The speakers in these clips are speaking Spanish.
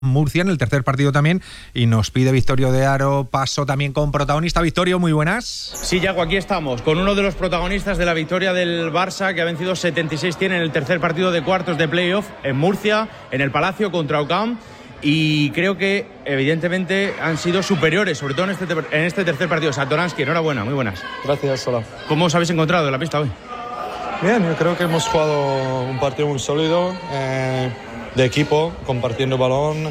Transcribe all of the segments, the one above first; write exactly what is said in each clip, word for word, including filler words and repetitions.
Murcia en el tercer partido también, y nos pide Victorio de Aro paso también con protagonista. Victorio, muy buenas. Sí, Yago, aquí estamos con uno de los protagonistas de la victoria del Barça, que ha vencido setenta y seis tiene en el tercer partido de cuartos de playoff en Murcia, en el Palacio contra Ocam, y creo que evidentemente han sido superiores, sobre todo en este, en este tercer partido. Satoransky, enhorabuena, muy buenas. Gracias, hola. ¿Cómo os habéis encontrado en la pista hoy? Bien, yo creo que hemos jugado un partido muy sólido, eh, de equipo, compartiendo balón.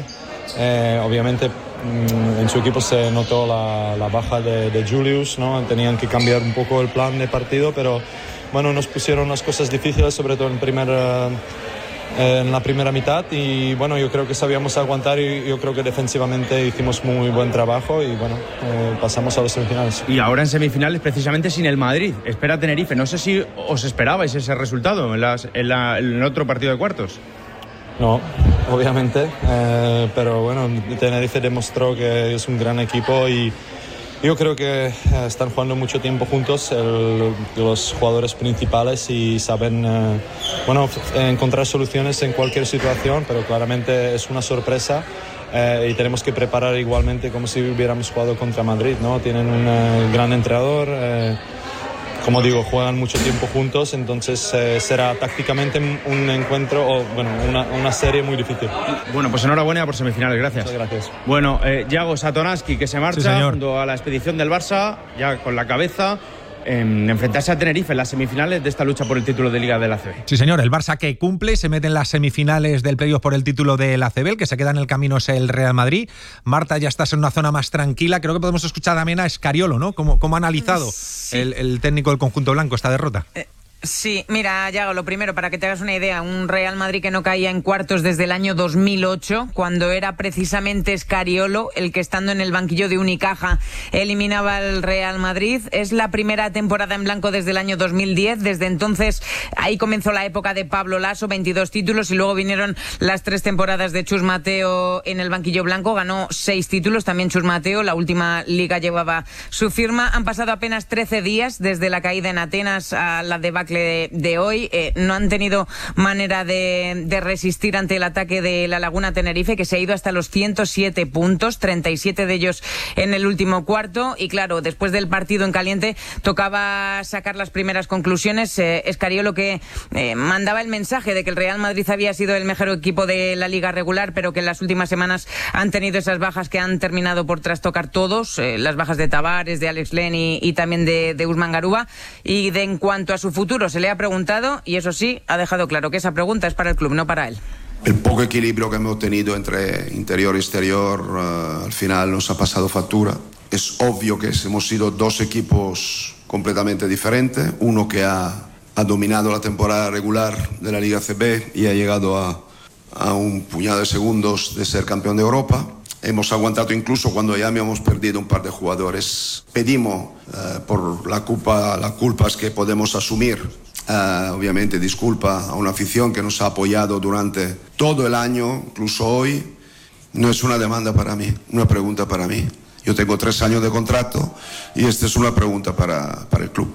Eh, obviamente mmm, en su equipo se notó la, la baja de, de Julius, ¿no? Tenían que cambiar un poco el plan de partido, pero bueno, nos pusieron las cosas difíciles, sobre todo en, primer, eh, en la primera mitad, y bueno, yo creo que sabíamos aguantar, y yo creo que defensivamente hicimos muy buen trabajo y bueno, eh, pasamos a los semifinales. Y ahora en semifinales precisamente sin el Madrid, espera Tenerife. No sé si os esperabais ese resultado en, las, en, la, en el otro partido de cuartos. No, obviamente, eh, pero bueno, Tenerife demostró que es un gran equipo y yo creo que eh, están jugando mucho tiempo juntos el, los jugadores principales y saben eh, bueno, encontrar soluciones en cualquier situación, pero claramente es una sorpresa. Eh, y tenemos que preparar igualmente como si hubiéramos jugado contra Madrid, ¿no? Tienen un eh, gran entrenador. Eh, Como digo, juegan mucho tiempo juntos, entonces eh, será tácticamente un encuentro, o bueno, una, una serie muy difícil. Bueno, pues enhorabuena por semifinales, gracias. Muchas gracias. Bueno, eh, Yago Satoransky, que se marcha sí, junto a la expedición del Barça, ya con la cabeza en enfrentarse a Tenerife en las semifinales de esta lucha por el título de Liga del A C B. Sí, señor, el Barça que cumple, se mete en las semifinales del playoff por el título del A C B, el que se queda en el camino es el Real Madrid. Marta, ya estás en una zona más tranquila, creo que podemos escuchar también a Scariolo, ¿no? ¿Cómo, cómo ha analizado sí. el, el técnico del conjunto blanco esta derrota? Eh. Sí, mira, Yago, lo primero, para que te hagas una idea, un Real Madrid que no caía en cuartos desde el año dos mil ocho, cuando era precisamente Scariolo el que, estando en el banquillo de Unicaja, eliminaba al Real Madrid. Es la primera temporada en blanco desde el año dos mil diez. Desde entonces, ahí comenzó la época de Pablo Laso, veintidós títulos, y luego vinieron las tres temporadas de Chus Mateo en el banquillo blanco. Ganó seis títulos, también Chus Mateo. La última liga llevaba su firma. Han pasado apenas trece días desde la caída en Atenas a la debacle De, de hoy. Eh, no han tenido manera de, de resistir ante el ataque de la Laguna Tenerife, que se ha ido hasta los ciento siete puntos, treinta y siete de ellos en el último cuarto. Y claro, después del partido en caliente tocaba sacar las primeras conclusiones. Eh, Scariolo, que eh, mandaba el mensaje de que el Real Madrid había sido el mejor equipo de la liga regular, pero que en las últimas semanas han tenido esas bajas que han terminado por trastocar todos, eh, las bajas de Tavares, de Alex Len y, y también de, de Usman Garuba. Y de, en cuanto a su futuro, se le ha preguntado, y eso sí, ha dejado claro que esa pregunta es para el club, no para él. El poco equilibrio que hemos tenido entre interior y exterior uh, al final nos ha pasado factura. Es obvio que hemos sido dos equipos completamente diferentes, uno que ha, ha dominado la temporada regular de la Liga A C B y ha llegado a, a un puñado de segundos de ser campeón de Europa. Hemos aguantado incluso cuando ya habíamos perdido un par de jugadores. Pedimos uh, por la culpa, las culpas que podemos asumir. Uh, obviamente disculpa a una afición que nos ha apoyado durante todo el año, incluso hoy. No es una demanda para mí, una pregunta para mí. Yo tengo tres años de contrato y esta es una pregunta para, para el club.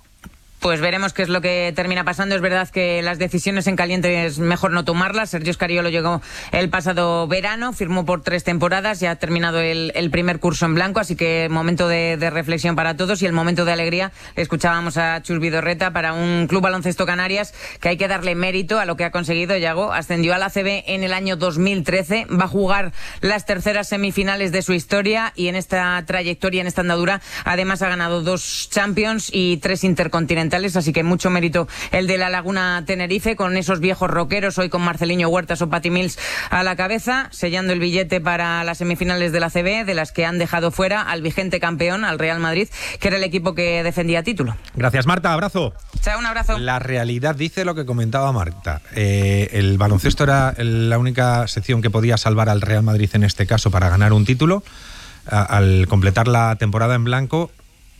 Pues veremos qué es lo que termina pasando. Es verdad que las decisiones en caliente es mejor no tomarlas. Sergio Scariolo llegó el pasado verano, firmó por tres temporadas, ya ha terminado el, el primer curso en blanco, así que momento de, de reflexión para todos y el momento de alegría. Escuchábamos a Chus Vidorreta para un Club Baloncesto Canarias que hay que darle mérito a lo que ha conseguido. Yago ascendió al A C B en el año dos mil trece, va a jugar las terceras semifinales de su historia y en esta trayectoria, en esta andadura, además ha ganado dos Champions y tres Intercontinentales. Así que mucho mérito el de la Laguna Tenerife, con esos viejos rockeros, hoy con Marceliño Huertas o Patty Mills a la cabeza, sellando el billete para las semifinales de la A C B, de las que han dejado fuera al vigente campeón, al Real Madrid, que era el equipo que defendía título. Gracias, Marta, abrazo. Chao, un abrazo. La realidad dice lo que comentaba Marta. Eh, el baloncesto era la única sección que podía salvar al Real Madrid en este caso para ganar un título. A, al completar la temporada en blanco,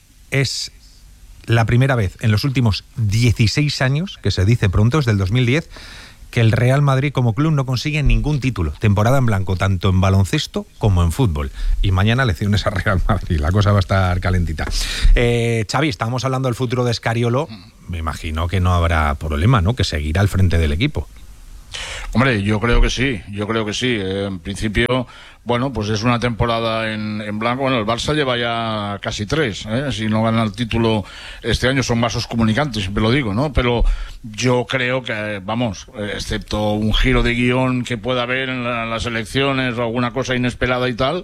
es la primera vez en los últimos dieciséis años, que se dice pronto, desde el dos mil diez, que el Real Madrid como club no consigue ningún título. Temporada en blanco, tanto en baloncesto como en fútbol. Y mañana lecciones a Real Madrid, la cosa va a estar calentita. Eh, Xavi, estábamos hablando del futuro de Scariolo. Me imagino que no habrá problema, ¿no? Que seguirá al frente del equipo. Hombre, yo creo que sí, yo creo que sí. Eh, en principio, bueno, pues es una temporada en, en blanco. Bueno, el Barça lleva ya casi tres, ¿eh? Si no gana el título este año son vasos comunicantes, siempre lo digo, ¿no? Pero yo creo que, vamos, excepto un giro de guión que pueda haber en, la, en las elecciones o alguna cosa inesperada y tal,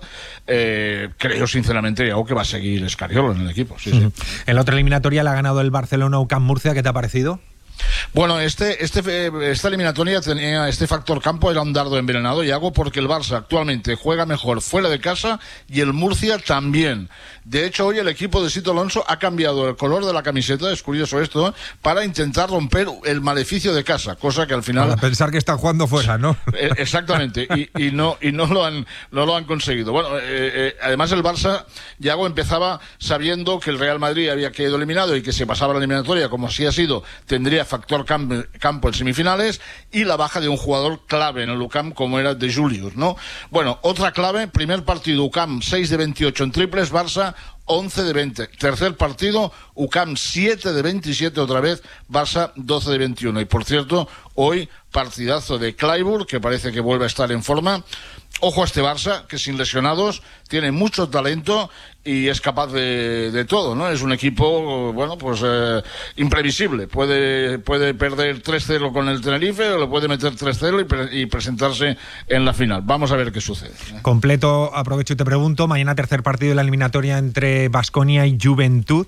eh, creo sinceramente Iago, que va a seguir Scariolo en el equipo. Sí, uh-huh. sí. En la otra eliminatoria le ha ganado el Barcelona U C A M Murcia. ¿Qué te ha parecido? Bueno, este, este, esta eliminatoria tenía este factor campo, era un dardo envenenado, Iago, porque el Barça actualmente juega mejor fuera de casa y el Murcia también. De hecho, hoy el equipo de Sito Alonso ha cambiado el color de la camiseta, es curioso esto, ¿eh? Para intentar romper el maleficio de casa, cosa que al final... Para pensar que están jugando fuera, ¿no? Exactamente, y, y no y no lo han no lo han conseguido. Bueno, eh, eh, además el Barça, Iago, empezaba sabiendo que el Real Madrid había quedado eliminado y que se pasaba la eliminatoria, como así ha sido, tendría factor campo, campo en semifinales, y la baja de un jugador clave en el U C A M como era De Julius, ¿no? Bueno, otra clave, primer partido U C A M seis de veintiocho en triples, Barça once de veinte. Tercer partido, U C A M siete de veintisiete otra vez, Barça doce de veintiuno. Y por cierto, hoy partidazo de Clyburn, que parece que vuelve a estar en forma. Ojo a este Barça, que sin lesionados tiene mucho talento y es capaz de, de todo, ¿no? Es un equipo, bueno, pues eh, imprevisible. Puede, puede perder tres cero con el Tenerife o le puede meter tres cero y, pre- y presentarse en la final. Vamos a ver qué sucede. Completo, aprovecho y te pregunto, mañana tercer partido de la eliminatoria entre Baskonia y Juventud.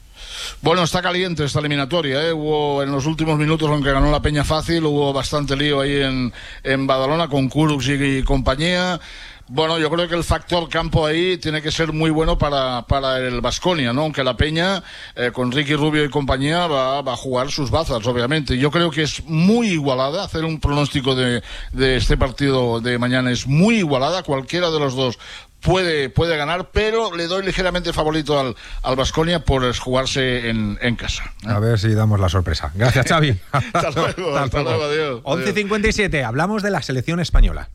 Bueno, está caliente esta eliminatoria, ¿eh? Hubo en los últimos minutos, aunque ganó la Peña fácil, hubo bastante lío ahí en, en Badalona con Kurucs y, y compañía. Bueno, yo creo que el factor campo ahí tiene que ser muy bueno para, para el Baskonia, ¿no? Aunque la Peña, eh, con Ricky Rubio y compañía, va, va a jugar sus bazas, obviamente. Yo creo que es muy igualada. Hacer un pronóstico de, de este partido de mañana es muy igualada. Cualquiera de los dos puede, puede ganar, pero le doy ligeramente favorito al, al Baskonia por jugarse en, en casa, ¿eh? A ver si damos la sorpresa. Gracias, Xavi. Hasta luego, hasta luego, adiós. once cincuenta y siete, hablamos de la selección española.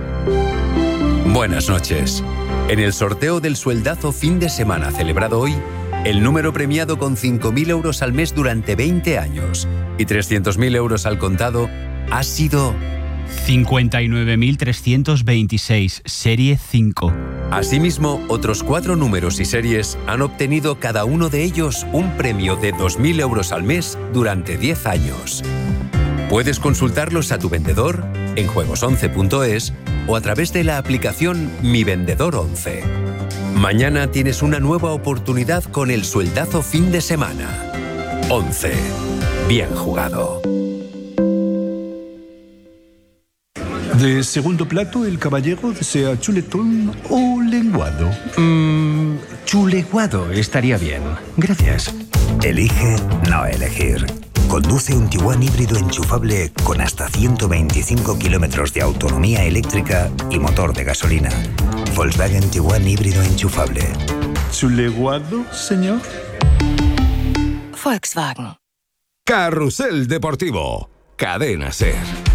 Buenas noches. En el sorteo del sueldazo fin de semana celebrado hoy, el número premiado con cinco mil euros al mes durante veinte años y trescientos mil euros al contado ha sido cincuenta y nueve mil trescientos veintiséis, serie cinco. Asimismo, otros cuatro números y series han obtenido cada uno de ellos un premio de dos mil euros al mes durante diez años. Puedes consultarlos a tu vendedor en juegos once punto es o a través de la aplicación Mi Vendedor once. Mañana tienes una nueva oportunidad con el sueldazo fin de semana. once. Bien jugado. De segundo plato, el caballero desea chuletón o lenguado. Mmm, chuleguado estaría bien. Gracias. Elige no elegir. Conduce un Tiguan híbrido enchufable con hasta ciento veinticinco kilómetros de autonomía eléctrica y motor de gasolina. Volkswagen Tiguan híbrido enchufable. ¿Chuleguado, señor? Volkswagen. Carrusel Deportivo. Cadena SER.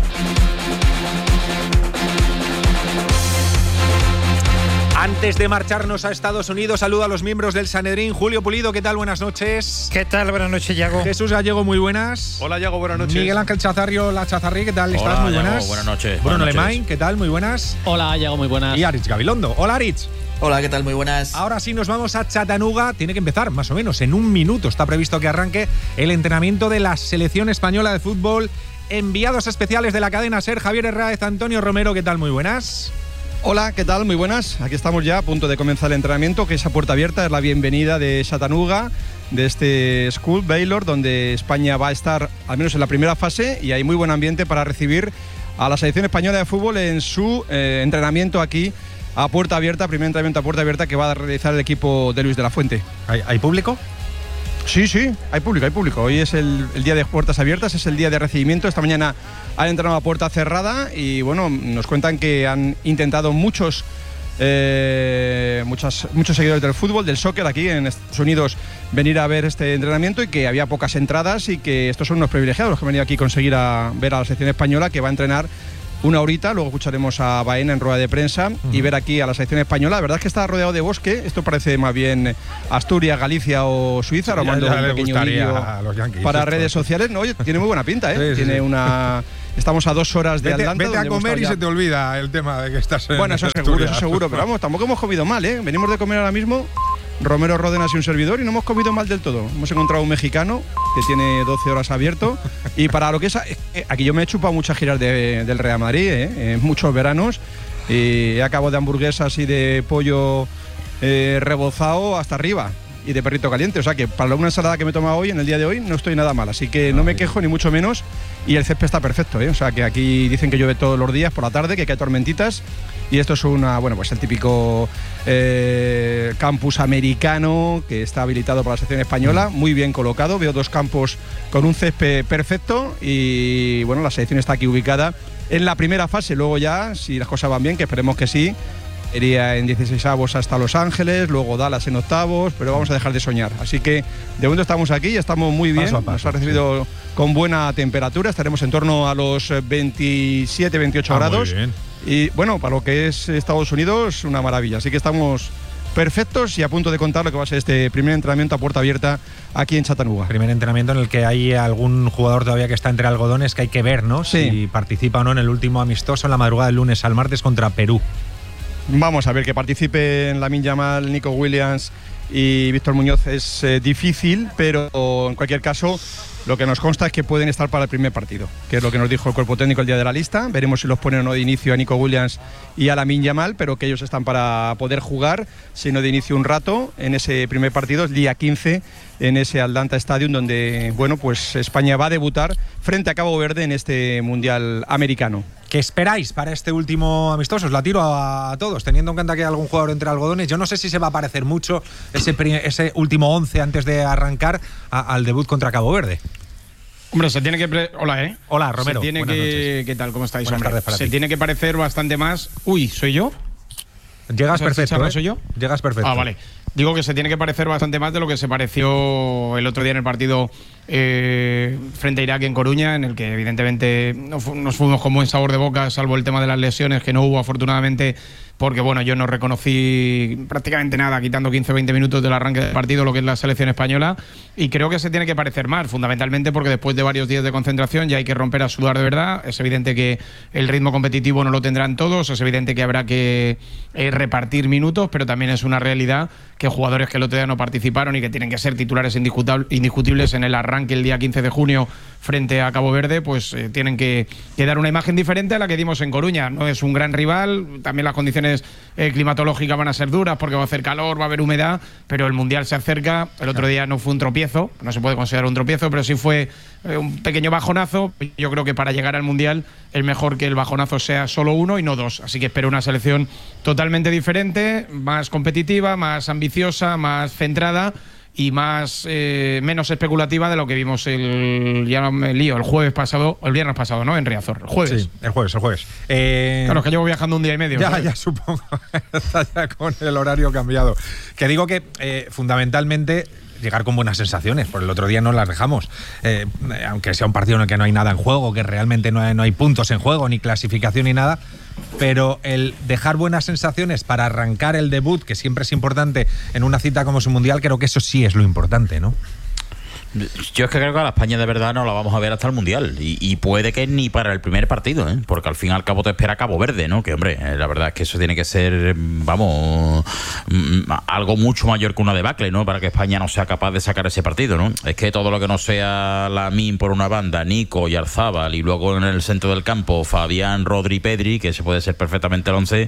Antes de marcharnos a Estados Unidos, saludo a los miembros del Sanedrín. Julio Pulido, ¿qué tal? Buenas noches. ¿Qué tal? Buenas noches, Yago. Jesús Gallego, muy buenas. Hola, Yago, buenas noches. Miguel Ángel Chazarrio, la Chazarrí, ¿qué tal? Hola, ¿Estás? Muy Yago, buenas. buenas noches. Bruno Buenas Lemain, noches. ¿qué tal? Muy buenas. Hola, Yago, muy buenas. Y Aritz Gabilondo. Hola, Aritz. Hola, ¿qué tal? Muy buenas. Ahora sí nos vamos a Chattanooga. Tiene que empezar más o menos en un minuto. Está previsto que arranque el entrenamiento de la selección española de fútbol. Enviados especiales de la cadena SER, Javier Herráez, Antonio Romero, ¿qué tal? Muy buenas. Hola, ¿qué tal? Muy buenas. Aquí estamos ya a punto de comenzar el entrenamiento, que esa puerta abierta es la bienvenida de Chattanooga, de este School Baylor, donde España va a estar al menos en la primera fase y hay muy buen ambiente para recibir a la selección española de fútbol en su eh, entrenamiento aquí a puerta abierta, primer entrenamiento a puerta abierta que va a realizar el equipo de Luis de la Fuente. ¿Hay, hay público? Sí, sí, hay público, hay público. Hoy es el, el día de puertas abiertas, es el día de recibimiento. Esta mañana han entrado a puerta cerrada y bueno, nos cuentan que han intentado muchos, eh, muchas, muchos seguidores del fútbol, del soccer aquí en Estados Unidos venir a ver este entrenamiento y que había pocas entradas y que estos son unos privilegiados los que han venido aquí a conseguir a ver a la selección española que va a entrenar una horita, luego escucharemos a Baena en rueda de prensa uh-huh. y ver aquí a la selección española. La verdad es que está rodeado de bosque, esto parece más bien Asturias, Galicia o Suiza, sí, mando un pequeño vídeo para redes sociales. No, oye, tiene muy buena pinta, ¿eh? Sí, tiene sí, una Estamos a dos horas de vete, Atlanta. Vete a comer y se te olvida el tema de que estás en Bueno, eso seguro, eso seguro. Pero vamos, tampoco hemos comido mal, ¿eh? Venimos de comer ahora mismo Romero Ródenas y un servidor y no hemos comido mal del todo. Hemos encontrado un mexicano que tiene doce horas abierto y para lo que es... Aquí yo me he chupado muchas giras de, del Real Madrid, ¿eh? En muchos veranos y acabo de hamburguesas y de pollo eh, rebozado hasta arriba y de perrito caliente, o sea que para una ensalada que me he tomado hoy, en el día de hoy, no estoy nada mal, así que no me quejo ni mucho menos y el césped está perfecto, ¿eh? O sea que aquí dicen que llueve todos los días por la tarde, que cae tormentitas y esto es una, bueno, pues el típico eh, campus americano que está habilitado para la selección española, muy bien colocado, veo dos campos con un césped perfecto y bueno, la selección está aquí ubicada en la primera fase, luego ya, si las cosas van bien, que esperemos que sí, iría en dieciseisavos hasta Los Ángeles, luego Dallas en octavos, pero vamos a dejar de soñar. Así que de momento estamos aquí y estamos muy bien. Paso a paso, nos ha recibido sí. con buena temperatura, estaremos en torno a los veintisiete, veintiocho ah, grados. Y bueno, para lo que es Estados Unidos, una maravilla. Así que estamos perfectos y a punto de contar lo que va a ser este primer entrenamiento a puerta abierta aquí en Chattanooga. Primer entrenamiento en el que hay algún jugador todavía que está entre algodones que hay que ver, ¿no? Sí. Si participa o no en el último amistoso en la madrugada del lunes al martes contra Perú. Vamos a ver, que participe en Lamine Yamal, Nico Williams y Víctor Muñoz es eh, difícil, pero en cualquier caso lo que nos consta es que pueden estar para el primer partido, que es lo que nos dijo el cuerpo técnico el día de la lista. Veremos si los ponen o no de inicio a Nico Williams y a Lamine Yamal, pero que ellos están para poder jugar, si no de inicio un rato, en ese primer partido, el día quince, en ese Atlanta Stadium, donde bueno, pues España va a debutar frente a Cabo Verde en este Mundial americano. ¿Qué esperáis para este último amistoso? Os la tiro a, a todos, teniendo en cuenta que hay algún jugador entre algodones. Yo no sé si se va a parecer mucho ese, ese último once antes de arrancar a, al debut contra Cabo Verde. Hombre, se tiene que... Pre- Hola, ¿eh? Hola, Romero. Se tiene Buenas que... noches. ¿Qué tal? ¿Cómo estáis, Buenas hombre? tardes para se ti. tiene que parecer bastante más... Uy, ¿soy yo? Llegas perfecto, ¿eh? ¿Soy yo? Llegas perfecto. Ah, vale. Digo que se tiene que parecer bastante más de lo que se pareció el otro día en el partido eh, frente a Irak en Coruña, en el que evidentemente nos fuimos con buen sabor de boca, salvo el tema de las lesiones, que no hubo afortunadamente, porque bueno, yo no reconocí prácticamente nada, quitando quince o veinte minutos del arranque del partido, lo que es la selección española, y creo que se tiene que parecer más, fundamentalmente porque después de varios días de concentración ya hay que romper a sudar de verdad. Es evidente que el ritmo competitivo no lo tendrán todos, es evidente que habrá que eh, repartir minutos, pero también es una realidad que jugadores que el otro día no participaron y que tienen que ser titulares indiscutibles en el arranque el día quince de junio frente a Cabo Verde, pues eh, tienen que, que dar una imagen diferente a la que dimos en Coruña. No es un gran rival, también las condiciones eh, climatológicas van a ser duras porque va a hacer calor, va a haber humedad, pero el Mundial se acerca. El otro día no fue un tropiezo, no se puede considerar un tropiezo, pero sí fue eh, un pequeño bajonazo. Yo creo que para llegar al Mundial es mejor que el bajonazo sea solo uno y no dos, así que espero una selección totalmente diferente, más competitiva, más ambiciosa, más centrada y más eh, menos especulativa de lo que vimos el ya me lío el jueves pasado, o el viernes pasado, ¿no? En Riazor, el jueves. Sí, el jueves, el jueves. Eh... Claro, es que llevo viajando un día y medio. Ya, ¿sabes? ya supongo. Está ya con el horario cambiado. Que digo que eh, fundamentalmente llegar con buenas sensaciones, por el otro día no las dejamos, eh, aunque sea un partido en el que no hay nada en juego, que realmente no hay, no hay puntos en juego, ni clasificación ni nada, pero el dejar buenas sensaciones para arrancar el debut, que siempre es importante en una cita como su Mundial, creo que eso sí es lo importante, ¿no? Yo es que creo que a la España de verdad no la vamos a ver hasta el Mundial y, y puede que ni para el primer partido, ¿eh? Porque al fin y al cabo te espera Cabo Verde, ¿no? Que hombre, la verdad es que eso tiene que ser, vamos, algo mucho mayor que una debacle, ¿no? Para que España no sea capaz de sacar ese partido, ¿no? Es que todo lo que no sea Lamine por una banda, Nico y Arzábal, y luego en el centro del campo Fabián, Rodri, Pedri, que se puede ser perfectamente el once,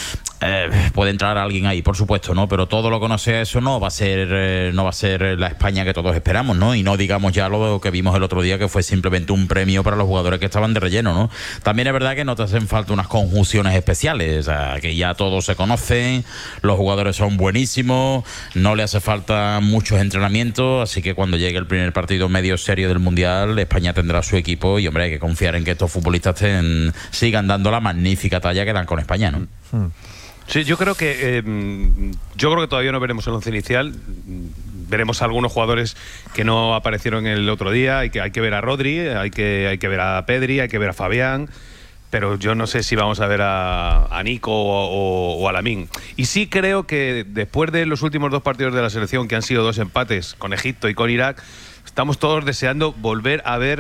eh, puede entrar alguien ahí, por supuesto, ¿no? Pero todo lo que no sea eso no va a ser, eh, no va a ser la España que todos esperamos, ¿no? Y no digamos ya lo que vimos el otro día, que fue simplemente un premio para los jugadores que estaban de relleno, ¿no? También es verdad que no te hacen falta unas conjunciones especiales, o sea, que ya todos se conocen, los jugadores son buenísimos, no le hace falta muchos entrenamientos, así que cuando llegue el primer partido medio serio del Mundial, España tendrá su equipo y, hombre, hay que confiar en que estos futbolistas ten, sigan dando la magnífica talla que dan con España, ¿no? Hmm. Sí, yo creo que eh, yo creo que todavía no veremos el once inicial. Veremos a algunos jugadores que no aparecieron el otro día. Hay que, hay que ver a Rodri, hay que, hay que ver a Pedri, hay que ver a Fabián. Pero yo no sé si vamos a ver a, a Nico o, o, o a Lamine. Y sí creo que después de los últimos dos partidos de la selección, que han sido dos empates con Egipto y con Irak, estamos todos deseando volver a ver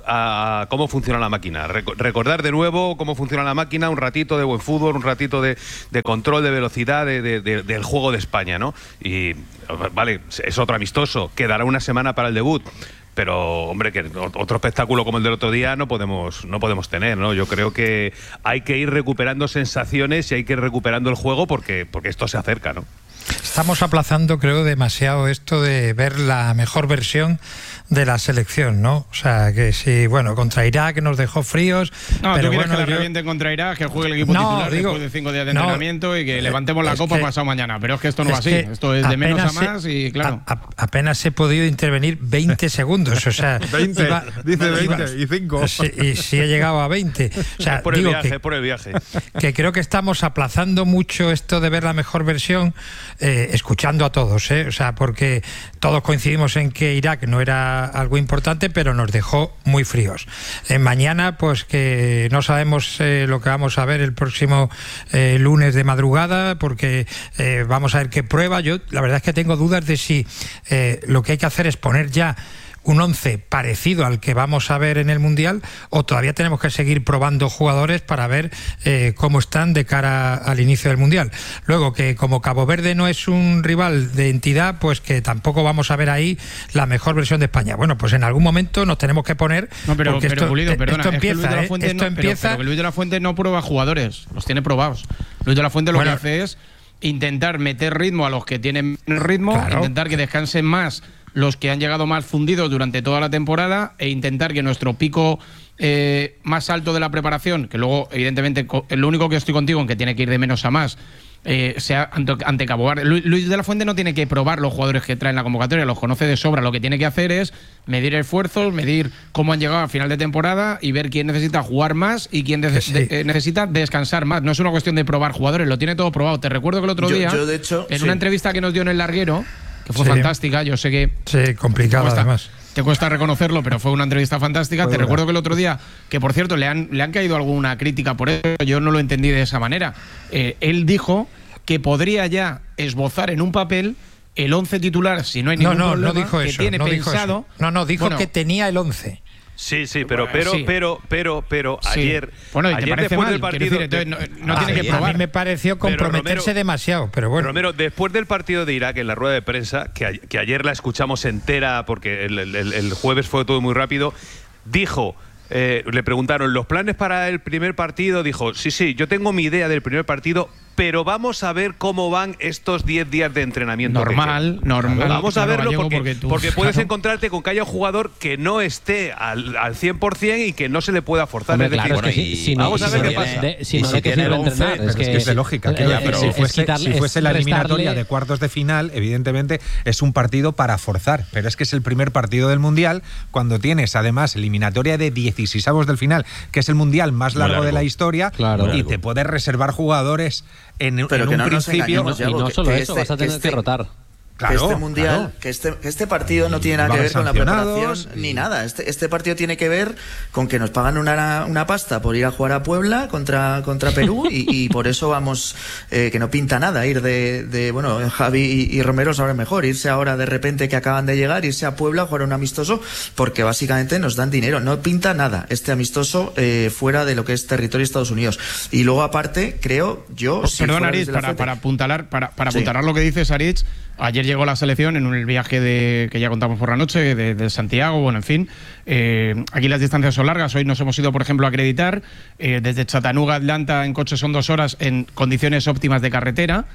a cómo funciona la máquina. Recordar de nuevo cómo funciona la máquina, un ratito de buen fútbol, un ratito de, de control, de velocidad de, de, de, del juego de España, ¿no? Y, vale, es otro amistoso, quedará una semana para el debut. Pero, hombre, que otro espectáculo como el del otro día no podemos, no podemos tener, ¿no? Yo creo que hay que ir recuperando sensaciones y hay que ir recuperando el juego porque, porque esto se acerca, ¿no? Estamos aplazando, creo, demasiado esto de ver la mejor versión de la selección, ¿no? O sea, que si, bueno, contra Irak nos dejó fríos. No, pero tú quieres bueno, que la yo... revienten contra Irak, que juegue el equipo no, titular digo, después de cinco días de no, entrenamiento y que levantemos la copa que, pasado mañana. Pero es que esto no es va así. Esto es de menos a más y, claro. A, a, apenas he podido intervenir veinte segundos. O sea, veinte, iba, dice iba, veinte y cinco. Sí, y sí he llegado a veinte. O sea, es por el digo viaje, que, por el viaje. Que creo que estamos aplazando mucho esto de ver la mejor versión, eh, escuchando a todos, ¿eh? O sea, porque todos coincidimos en que Irak no era algo importante, pero nos dejó muy fríos. Eh, mañana, pues que no sabemos eh, lo que vamos a ver el próximo eh, lunes de madrugada, porque eh, vamos a ver qué prueba. Yo la verdad es que tengo dudas de si eh, lo que hay que hacer es poner ya un once parecido al que vamos a ver en el Mundial, o todavía tenemos que seguir probando jugadores para ver eh, cómo están de cara al inicio del Mundial. Luego, que como Cabo Verde no es un rival de entidad, pues que tampoco vamos a ver ahí la mejor versión de España. Bueno, pues en algún momento nos tenemos que poner, no, pero, porque pero, esto, Pulido, perdona, esto empieza, es que Luis de la ¿eh? Fuente esto no, empieza... Pero, pero Luis de la Fuente no prueba jugadores, los tiene probados. Luis de la Fuente lo bueno, que hace es intentar meter ritmo a los que tienen ritmo, claro, intentar que descansen más los que han llegado más fundidos durante toda la temporada e intentar que nuestro pico eh, más alto de la preparación, que luego evidentemente lo único que estoy contigo en que tiene que ir de menos a más, eh, sea ante, ante Cabo Verde. Luis de la Fuente no tiene que probar los jugadores que traen la convocatoria, los conoce de sobra. Lo que tiene que hacer es medir esfuerzos, medir cómo han llegado al final de temporada y ver quién necesita jugar más y quién de, sí. de, eh, necesita descansar más. No es una cuestión de probar jugadores, lo tiene todo probado. Te recuerdo que el otro yo, día, yo de hecho, en sí. una entrevista que nos dio en El Larguero, que fue sí. fantástica, yo sé que... Sí, complicada cuesta, además. Te cuesta reconocerlo, pero fue una entrevista fantástica. Fue Te buena. recuerdo que el otro día, que por cierto, le han, le han caído alguna crítica por eso, yo no lo entendí de esa manera. Eh, él dijo que podría ya esbozar en un papel el once titular, si no hay ningún no, no, problema, no dijo que eso, tiene no pensado... Dijo eso. No, no, dijo bueno, que tenía el once. Sí, sí, pero, bueno, pero, sí. pero, pero, pero, sí. ayer, bueno, ¿y te ayer parece después mal? del partido, Decir, entonces, no, no ah, tiene que probar. A mí me pareció comprometerse pero Romero, demasiado, pero bueno. Romero, después del partido de Irak en la rueda de prensa, que, a, que ayer la escuchamos entera porque el, el, el jueves fue todo muy rápido, dijo... Eh, le preguntaron los planes para el primer partido, dijo, sí, sí, yo tengo mi idea del primer partido, pero vamos a ver cómo van estos diez días de entrenamiento. Normal, normal. Vamos a verlo porque, porque, tú, porque puedes claro. encontrarte con que haya un jugador que no esté al, al cien por cien y que no se le pueda forzar. Hombre, es decir, claro, bueno, es que y, si, si no, vamos si a ver no qué pasa. De, si y no si de qué tiene sirve el once, entrenar, es, que, es, es de lógica. Que es, ya, pero es, si es, fuese, quitarle, si fuese la eliminatoria restarle... de cuartos de final, evidentemente es un partido para forzar. Pero es que es el primer partido del Mundial, cuando tienes además eliminatoria de dieciseisavos del final, que es el Mundial más largo, largo. de la historia, claro. y te puedes reservar jugadores en, pero en que un no principio. Nos y no solo que eso, este, vas a tener que, este, que rotar. Claro, que este mundial, claro. que, este, que este partido no tiene nada que ver con la preparación y... ni nada. Este, este partido tiene que ver con que nos pagan una, una pasta por ir a jugar a Puebla contra, contra Perú y, y por eso vamos, eh, que no pinta nada ir de, de bueno, Javi y, y Romero saben mejor, irse ahora de repente que acaban de llegar, irse a Puebla a jugar un amistoso, porque básicamente nos dan dinero. No pinta nada este amistoso eh, fuera de lo que es territorio de Estados Unidos. Y luego aparte, creo yo... Oh, si perdón, Aritz, para, para apuntalar, para, para sí. apuntalar lo que dices, Aritz. Ayer llegó la selección en el viaje de, que ya contamos por la noche, de, de Santiago, bueno, en fin. Eh, aquí las distancias son largas. Hoy nos hemos ido, por ejemplo, a acreditar. Eh, desde Chattanooga a Atlanta en coche son dos horas en condiciones óptimas de carretera,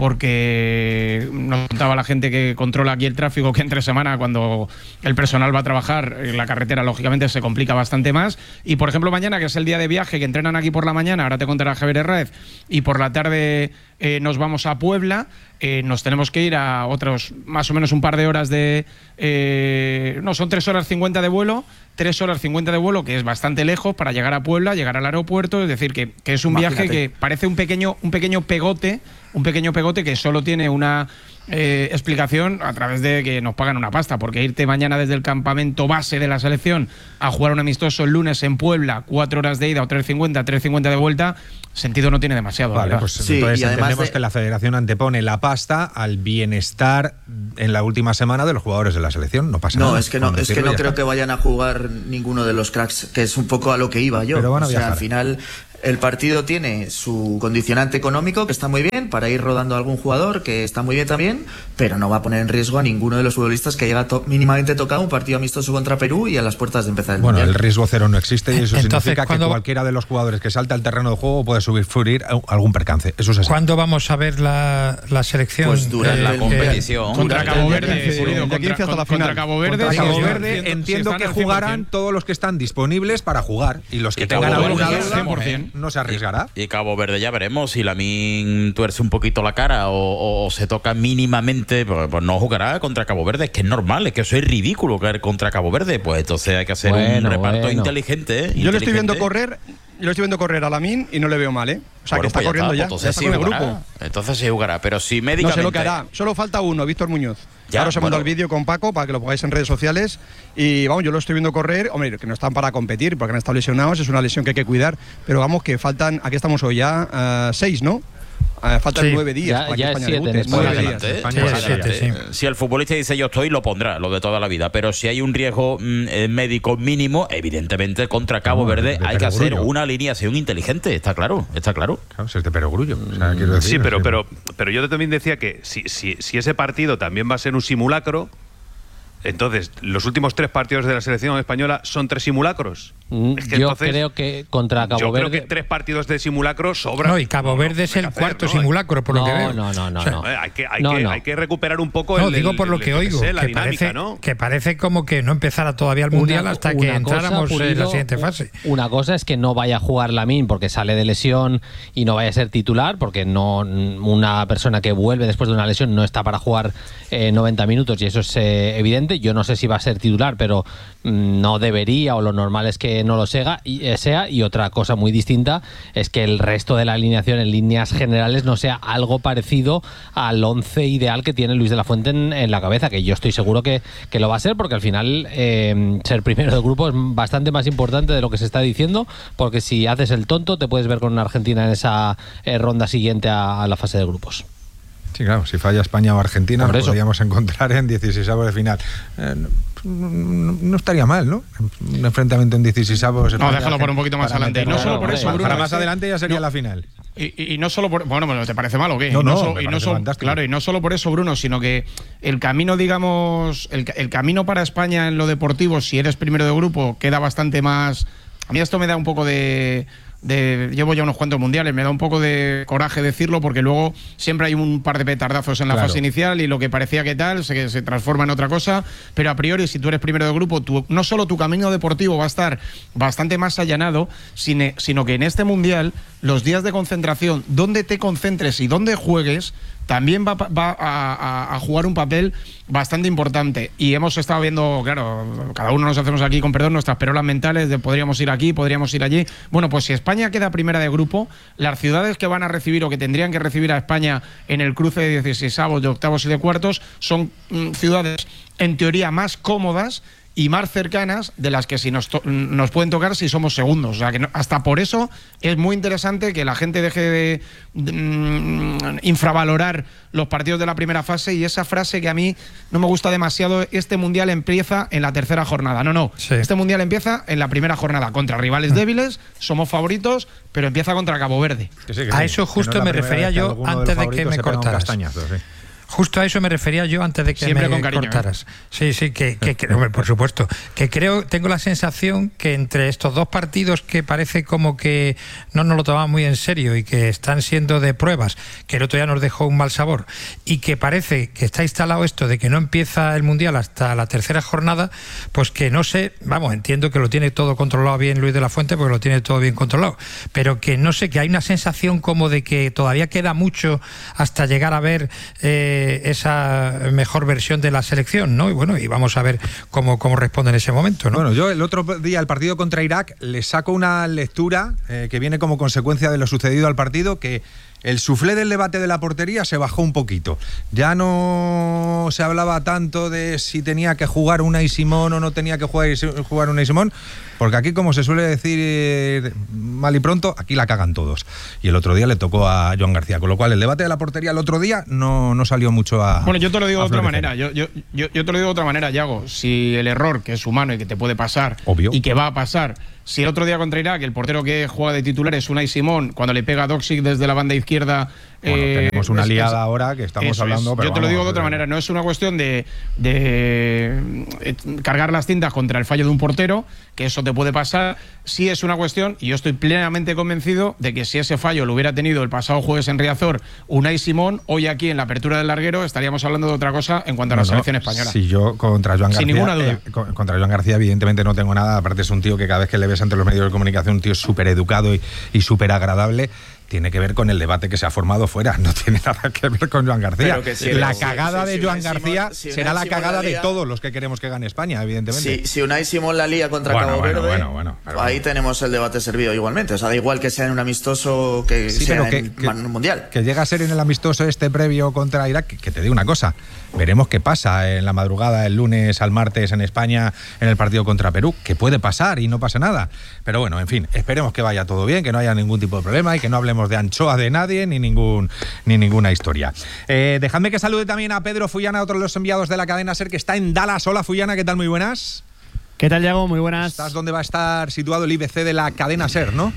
porque nos contaba la gente que controla aquí el tráfico que entre semana, cuando el personal va a trabajar, la carretera lógicamente se complica bastante más. Y por ejemplo mañana, que es el día de viaje, que entrenan aquí por la mañana, ahora te contará Javier Herráez, y por la tarde eh, nos vamos a Puebla, eh, nos tenemos que ir a otros más o menos un par de horas de... Eh, no, son tres horas cincuenta de vuelo, tres horas cincuenta de vuelo, que es bastante lejos para llegar a Puebla, llegar al aeropuerto, es decir, que, que es un Imagínate. viaje que parece un pequeño, un pequeño pegote, un pequeño pegote que solo tiene una eh, explicación a través de que nos pagan una pasta, porque irte mañana desde el campamento base de la selección a jugar un amistoso el lunes en Puebla, cuatro horas de ida o tres cincuenta, tres cincuenta de vuelta, sentido no tiene demasiado. Vale, pues sí, entonces y entendemos de... que la federación antepone la pasta al bienestar en la última semana de los jugadores de la selección. No pasa no, nada. Es que no, es que no creo que vayan a jugar ninguno de los cracks, que es un poco a lo que iba yo. Pero van a o sea, viajar. Al final el partido tiene su condicionante económico, que está muy bien, para ir rodando a algún jugador, que está muy bien también, pero no va a poner en riesgo a ninguno de los futbolistas que llega to- mínimamente tocado un partido amistoso contra Perú y a las puertas de empezar el Bueno, Mundial. el riesgo cero no existe y eso Entonces, significa que ¿cuándo... cualquiera de los jugadores que salta al terreno de juego puede sufrir algún percance. Eso es así. ¿Cuándo vamos a ver la, la selección? Pues durante eh, la el, competición. Eh, contra Cabo Verde, sí, contra, de quince hasta la contra final. Cabo Verde. Contra sí, Cabo sí, Verde sí, entiendo sí, que están al cien por cien. jugarán todos los que están disponibles para jugar y los que Y tengan Cabo alguna Verde, duda cien por cien. no se arriesgará. Y Cabo Verde ya veremos si Lamine tuerce un poquito la cara o, o, o se toca mínimamente, pues, pues no jugará contra Cabo Verde. Es que es normal, es que eso es ridículo caer contra Cabo Verde. Pues entonces hay que hacer Bueno, un reparto bueno. inteligente. ¿eh? Yo le estoy viendo Inteligente. correr, yo le estoy viendo correr a Lamine y no le veo mal, ¿eh? O sea, Bueno, que está pues corriendo ya. pues Ya entonces está sí con el jugará. grupo. Entonces sí jugará, pero si No médicamente... sé lo que hará. Solo falta uno, Víctor Muñoz. Ya, Ahora os he mandado bueno. el vídeo con Paco para que lo pongáis en redes sociales. Y vamos, yo lo estoy viendo correr. Hombre, que no están para competir porque han estado lesionados. Es una lesión que hay que cuidar. Pero vamos, que faltan, aquí estamos hoy ya, uh, seis, ¿no? Uh, faltan Sí. nueve días Ya- para ya que es España siete debute. en España. Nueve Adelante, días. ¿eh? España Pues es adelante. siete, sí. Si el futbolista dice yo estoy, lo pondrá, lo de toda la vida. Pero si hay un riesgo mm, eh, médico mínimo, evidentemente contra Cabo No, Verde de hay que hacer perogrullo. una alineación inteligente, está claro, está claro. Claro, si es de perogrullo. O sea, quiero decir, Sí, pero, es- pero, pero yo también decía que si, si, si ese partido también va a ser un simulacro, entonces los últimos tres partidos de la selección española son tres simulacros. Mm, Es que yo entonces, creo que contra Cabo yo Verde. creo que tres partidos de simulacro sobran. No, y Cabo Verde es hay el que hacer, cuarto ¿no? simulacro, por lo No, que veo. no, no, no, O sea, no. Eh, Hay que, hay, No, que, no. hay que recuperar un poco No, el, digo el- por lo el- que yo qué oigo, sé, la que dinámica, parece, ¿no? que parece como que no empezara todavía el Mundial Una- hasta que una cosa, entráramos en la Pulido, siguiente fase. Una cosa es que no vaya a jugar Lamine porque sale de lesión y no vaya a ser titular, porque no una persona que vuelve después de una lesión no está para jugar eh, noventa minutos y eso es eh, evidente. Yo no sé si va a ser titular, pero mm, no debería, o lo normal es que no lo sea y, eh, sea. Y otra cosa muy distinta es que el resto de la alineación en líneas generales no sea algo parecido al once ideal que tiene Luis de la Fuente en, en la cabeza, que yo estoy seguro que, que lo va a ser, porque al final eh, ser primero del grupo es bastante más importante de lo que se está diciendo, porque si haces el tonto te puedes ver con una Argentina en esa eh, ronda siguiente a, a la fase de grupos. Sí, claro, si falla España o Argentina, Por nos eso. podríamos encontrar en dieciseisavos de final. Eh, no, no- no estaría mal, ¿no? Un enfrentamiento en dieciseisavos. No, déjalo por un poquito más para adelante. Y no meterlo- solo por eso, para, Bruno, más es que- adelante ya sería no. la final. Y, y- y no solo por. Bueno, bueno, ¿te parece mal o qué? No, Y no, solo- me y no parece solo- fantástico. Claro, y no solo por eso, Bruno, sino que el camino, digamos, el, ca- el camino para España en lo deportivo, si eres primero de grupo, queda bastante más. A mí esto me da un poco de. de llevo ya unos cuantos mundiales, me da un poco de coraje decirlo, porque luego siempre hay un par de petardazos en la Claro. fase inicial y lo que parecía que tal se, se transforma en otra cosa, pero a priori si tú eres primero de grupo, tú, no solo tu camino deportivo va a estar bastante más allanado, sine- sino que en este mundial los días de concentración, donde te concentres y donde juegues, también va, va a, a- a jugar un papel bastante importante. Y hemos estado viendo, claro, cada uno nos hacemos aquí, con perdón, nuestras perolas mentales de podríamos ir aquí, podríamos ir allí. Bueno, pues si España queda primera de grupo, las ciudades que van a recibir o que tendrían que recibir a España en el cruce de dieciseisavos, de octavos y de cuartos son mm, ciudades en teoría más cómodas y más cercanas de las que si nos, to- nos pueden tocar si somos segundos. O sea, que no- hasta por eso es muy interesante que la gente deje de, de, mm, infravalorar los partidos de la primera fase, y esa frase que a mí no me gusta demasiado: este mundial empieza en la tercera jornada. No, no. Sí. Este mundial empieza en la primera jornada contra rivales débiles, somos favoritos, pero empieza contra Cabo Verde. Que sí, que A sí, eso que justo no es la me primera refería vez que yo alguno de los antes de que favoritos me se pega un cortaras. castañazo, sí. Justo a eso me refería yo antes de que Siempre me con cariño, cortaras. Sí, sí, que, que- que- hombre, por supuesto. Que creo, tengo la sensación que entre estos dos partidos que parece como que no nos lo tomamos muy en serio y que están siendo de pruebas, que el otro día nos dejó un mal sabor, y que parece que está instalado esto de que no empieza el Mundial hasta la tercera jornada, pues que no sé, vamos, entiendo que lo tiene todo controlado bien Luis de la Fuente, porque lo tiene todo bien controlado, pero que no sé, que hay una sensación como de que todavía queda mucho hasta llegar a ver eh, esa mejor versión de la selección, ¿no? Y bueno, y vamos a ver cómo, cómo responde en ese momento, ¿no? Bueno, yo el otro día, el partido contra Irak, le saco una lectura eh, que viene como consecuencia de lo sucedido al partido, que el suflé del debate de la portería se bajó un poquito. Ya no se hablaba tanto de si tenía que jugar Unai Simón o no tenía que jugar, jugar Unai Simón, porque aquí, como se suele decir mal y pronto, aquí la cagan todos. Y el otro día le tocó a Joan García, con lo cual el debate de la portería el otro día no, no salió mucho a... Bueno, yo te lo digo de otra manera, yo, yo, yo, yo te lo digo de otra manera, Yago. Si el error, que es humano y que te puede pasar, obvio, y que va a pasar... Si el otro día contra Irak el portero que juega de titular es Unai Simón, cuando le pega a Doxic desde la banda izquierda... Bueno, eh, tenemos una liada es, ahora que estamos hablando... Pero yo te vamos, lo digo de otra manera, no es una cuestión de, de cargar las cintas contra el fallo de un portero, que eso te puede pasar. Sí es una cuestión, y yo estoy plenamente convencido de que si ese fallo lo hubiera tenido el pasado jueves en Riazor Unai Simón, hoy aquí en la apertura del larguero estaríamos hablando de otra cosa en cuanto a la no, selección no, española. Si yo contra Joan García... Sin ninguna duda. Eh, contra Joan García evidentemente no tengo nada, aparte es un tío que cada vez que le ves ante los medios de comunicación, un tío súper educado y, y súper agradable. Tiene que ver con el debate que se ha formado fuera, no tiene nada que ver con Joan García. Si la cagada sí, sí, de Joan si García Simón, si será la cagada la lía, de todos los que queremos que gane España, evidentemente. Si, si Unai Simón la lía contra bueno, Cabo bueno, Verde, bueno, bueno, bueno, ahí bueno. tenemos el debate servido igualmente. O sea, da igual que sea en un amistoso que sí, sea que, en que, un mundial. Que llega a ser en el amistoso este previo contra Irak, que, que te digo una cosa, veremos qué pasa en la madrugada, el lunes al martes en España, en el partido contra Perú, que puede pasar y no pasa nada. Pero bueno, en fin, esperemos que vaya todo bien, que no haya ningún tipo de problema y que no hablemos de anchoa de nadie ni ningún ni ninguna historia. Eh, dejadme que salude también a Pedro Fullana, otro de los enviados de la cadena SER, que está en Dallas. Hola Fullana, ¿qué tal? Muy buenas. ¿Qué tal, Yago? Muy buenas. Estás donde va a estar situado el I B C de la cadena SER, ¿no?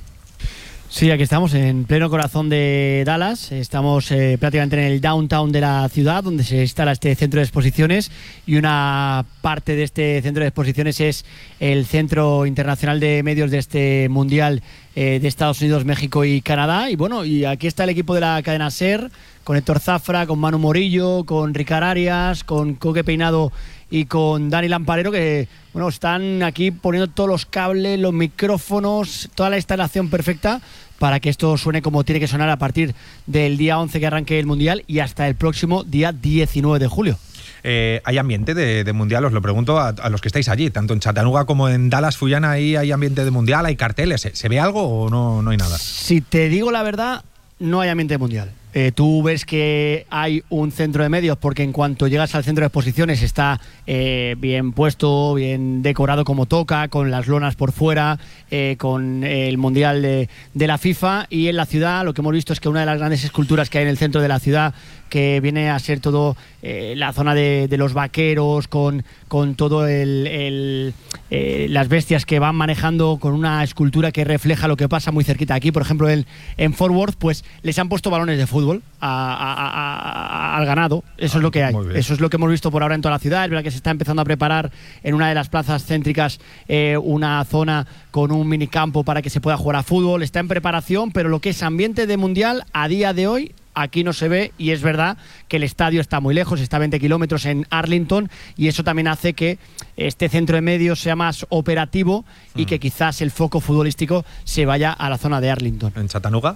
Sí, aquí estamos en pleno corazón de Dallas. Estamos eh, prácticamente en el downtown de la ciudad, donde se instala este centro de exposiciones, y una parte de este centro de exposiciones es el Centro Internacional de Medios de este Mundial eh, de Estados Unidos, México y Canadá. Y bueno, y aquí está el equipo de la cadena SER, con Héctor Zafra, con Manu Morillo, con Ricard Arias, con Coque Peinado y con Dani Lamparero, que bueno, están aquí poniendo todos los cables, los micrófonos, toda la instalación perfecta para que esto suene como tiene que sonar a partir del día once que arranque el Mundial y hasta el próximo día diecinueve de julio. Eh, ¿Hay ambiente de, de Mundial? Os lo pregunto a, a los que estáis allí, tanto en Chattanooga como en Dallas, Fullana, ¿ahí hay ambiente de Mundial? ¿Hay carteles? ¿Se, se ve algo o no, no hay nada? Si te digo la verdad, no hay ambiente de Mundial. Eh, tú ves que hay un centro de medios porque en cuanto llegas al centro de exposiciones está eh, bien puesto, bien decorado como toca, con las lonas por fuera, eh, con el Mundial de, de la FIFA. Y en la ciudad lo que hemos visto es que una de las grandes esculturas que hay en el centro de la ciudad, que viene a ser todo eh, la zona de, de los vaqueros, con, con todo el, el eh, las bestias que van manejando, con una escultura que refleja lo que pasa muy cerquita aquí. Por ejemplo, el, en Fort Worth, pues les han puesto balones de fútbol a, a, a, a, al ganado. Eso ah, es lo que hay. Eso es lo que hemos visto por ahora en toda la ciudad. Es verdad que se está empezando a preparar en una de las plazas céntricas eh, una zona con un minicampo para que se pueda jugar a fútbol. Está en preparación, pero lo que es ambiente de Mundial a día de hoy aquí no se ve, y es verdad que el estadio está muy lejos, está a veinte kilómetros en Arlington, y eso también hace que este centro de medios sea más operativo y mm. que quizás el foco futbolístico se vaya a la zona de Arlington. ¿En Chattanooga?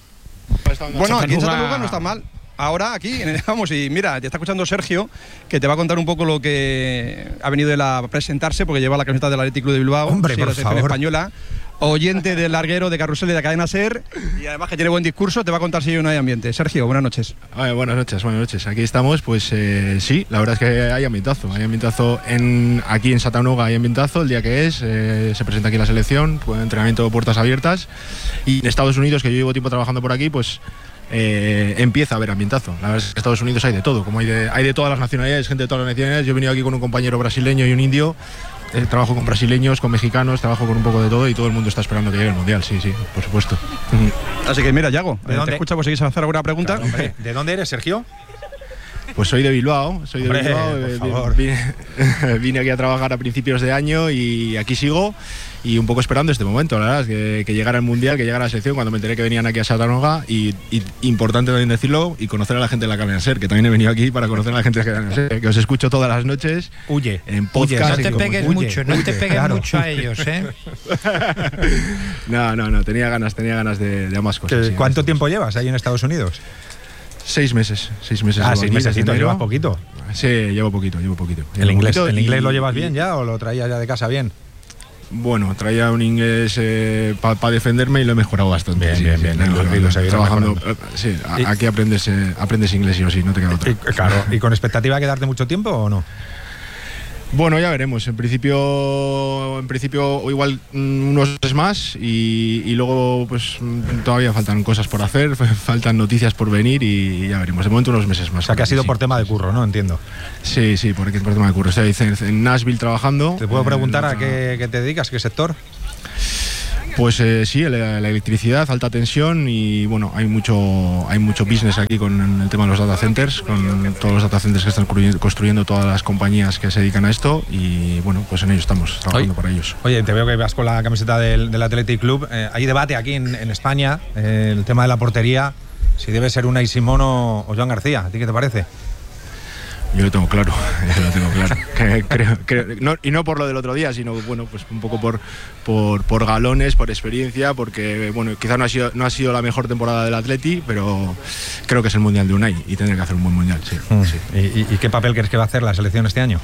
Bueno, aquí en Chattanooga no está mal. Ahora aquí, vamos, y mira, te está escuchando Sergio, que te va a contar un poco lo que ha venido él a presentarse, porque lleva la camiseta del Athletic Club de Bilbao. Hombre, sí, por la selección favor. española, oyente del larguero de Carrusel de la cadena SER, y además que tiene buen discurso, te va a contar si no hay ambiente. Sergio, buenas noches. Ay, buenas noches, buenas noches. Aquí estamos, pues eh, sí, la verdad es que hay ambientazo. Hay ambientazo en, aquí en Chattanooga, hay ambientazo el día que es, eh, se presenta aquí la selección, pues, entrenamiento de puertas abiertas. Y en Estados Unidos, que yo llevo tiempo trabajando por aquí, pues Eh, empieza a haber ambientazo. La verdad es que en Estados Unidos hay de todo, como hay de, hay de todas las nacionalidades, gente de todas las nacionalidades. Yo he venido aquí con un compañero brasileño y un indio, eh, trabajo con brasileños, con mexicanos, trabajo con un poco de todo, y todo el mundo está esperando que llegue el Mundial, sí, sí, por supuesto. Así que mira, Yago, ¿de dónde? te escucha, pues si quieres hacer alguna pregunta. Claro, hombre. ¿De dónde eres, Sergio? Pues soy de Bilbao, soy de Hombre, Bilbao, por eh, favor. Vine, vine aquí a trabajar a principios de año y aquí sigo, y un poco esperando este momento, la verdad, es que, que llegara el Mundial, que llegara la selección, cuando me enteré que venían aquí a Chattanooga, y, y importante también decirlo, y conocer a la gente de la cadena SER, que también he venido aquí para conocer a la gente de la cadena SER, que os escucho todas las noches. Huye, en podcast. No te pegues huye, mucho, no huye, te pegues claro. mucho a ellos, ¿eh? no, no, no, tenía ganas, tenía ganas de, de ambas cosas. Sí, ¿cuánto tiempo llevas ahí en Estados Unidos? Seis meses, seis meses. Ah, seis mesecitos, llevas poquito. Sí, llevo poquito, llevo poquito. ¿El Llevo inglés, poquito ¿el y... inglés lo llevas bien ya o lo traías ya de casa bien? Bueno, traía un inglés eh, para pa defenderme y lo he mejorado bastante. Bien, sí, bien, sí, bien. sí, Y lo- y lo seguirás trabajando. mejorando. eh, Sí, a- Y- aquí aprendes, eh, aprendes inglés sí o sí, no te queda otra. Y, claro, ¿y con expectativa de quedarte mucho tiempo o no? Bueno, ya veremos. En principio, en principio igual mm, unos meses más y, y luego pues mm, todavía faltan cosas por hacer, faltan noticias por venir y, y ya veremos. De momento unos meses más. O sea, que ha sido Sí. por tema de curro, ¿no? Entiendo. Sí, sí, por, por tema de curro. Estoy en, en Nashville trabajando. ¿Te puedo Eh, preguntar a otra- qué, qué te dedicas, qué sector? Pues eh, sí, la, la electricidad, alta tensión y bueno, hay mucho hay mucho business aquí con el tema de los data centers, con todos los data centers que están construyendo- construyendo todas las compañías que se dedican a esto y bueno, pues en ello estamos, trabajando para ellos. Oye, te veo que vas con la camiseta del, del Athletic Club. Eh, hay debate aquí en, en España, eh, el tema de la portería, si debe ser Unai Simón o, o Joan García. ¿A ti qué te parece? Yo lo tengo claro, yo lo tengo claro. Que- creo- creo- no- y no por lo del otro día, sino bueno, pues un poco por, por, por galones, por experiencia, porque bueno, quizás no ha sido no ha sido la mejor temporada del Atleti, pero creo que es el mundial de Unai y tendrá que hacer un buen mundial, sí. Mm. sí. ¿Y, y- y qué papel crees que va a hacer la selección este año?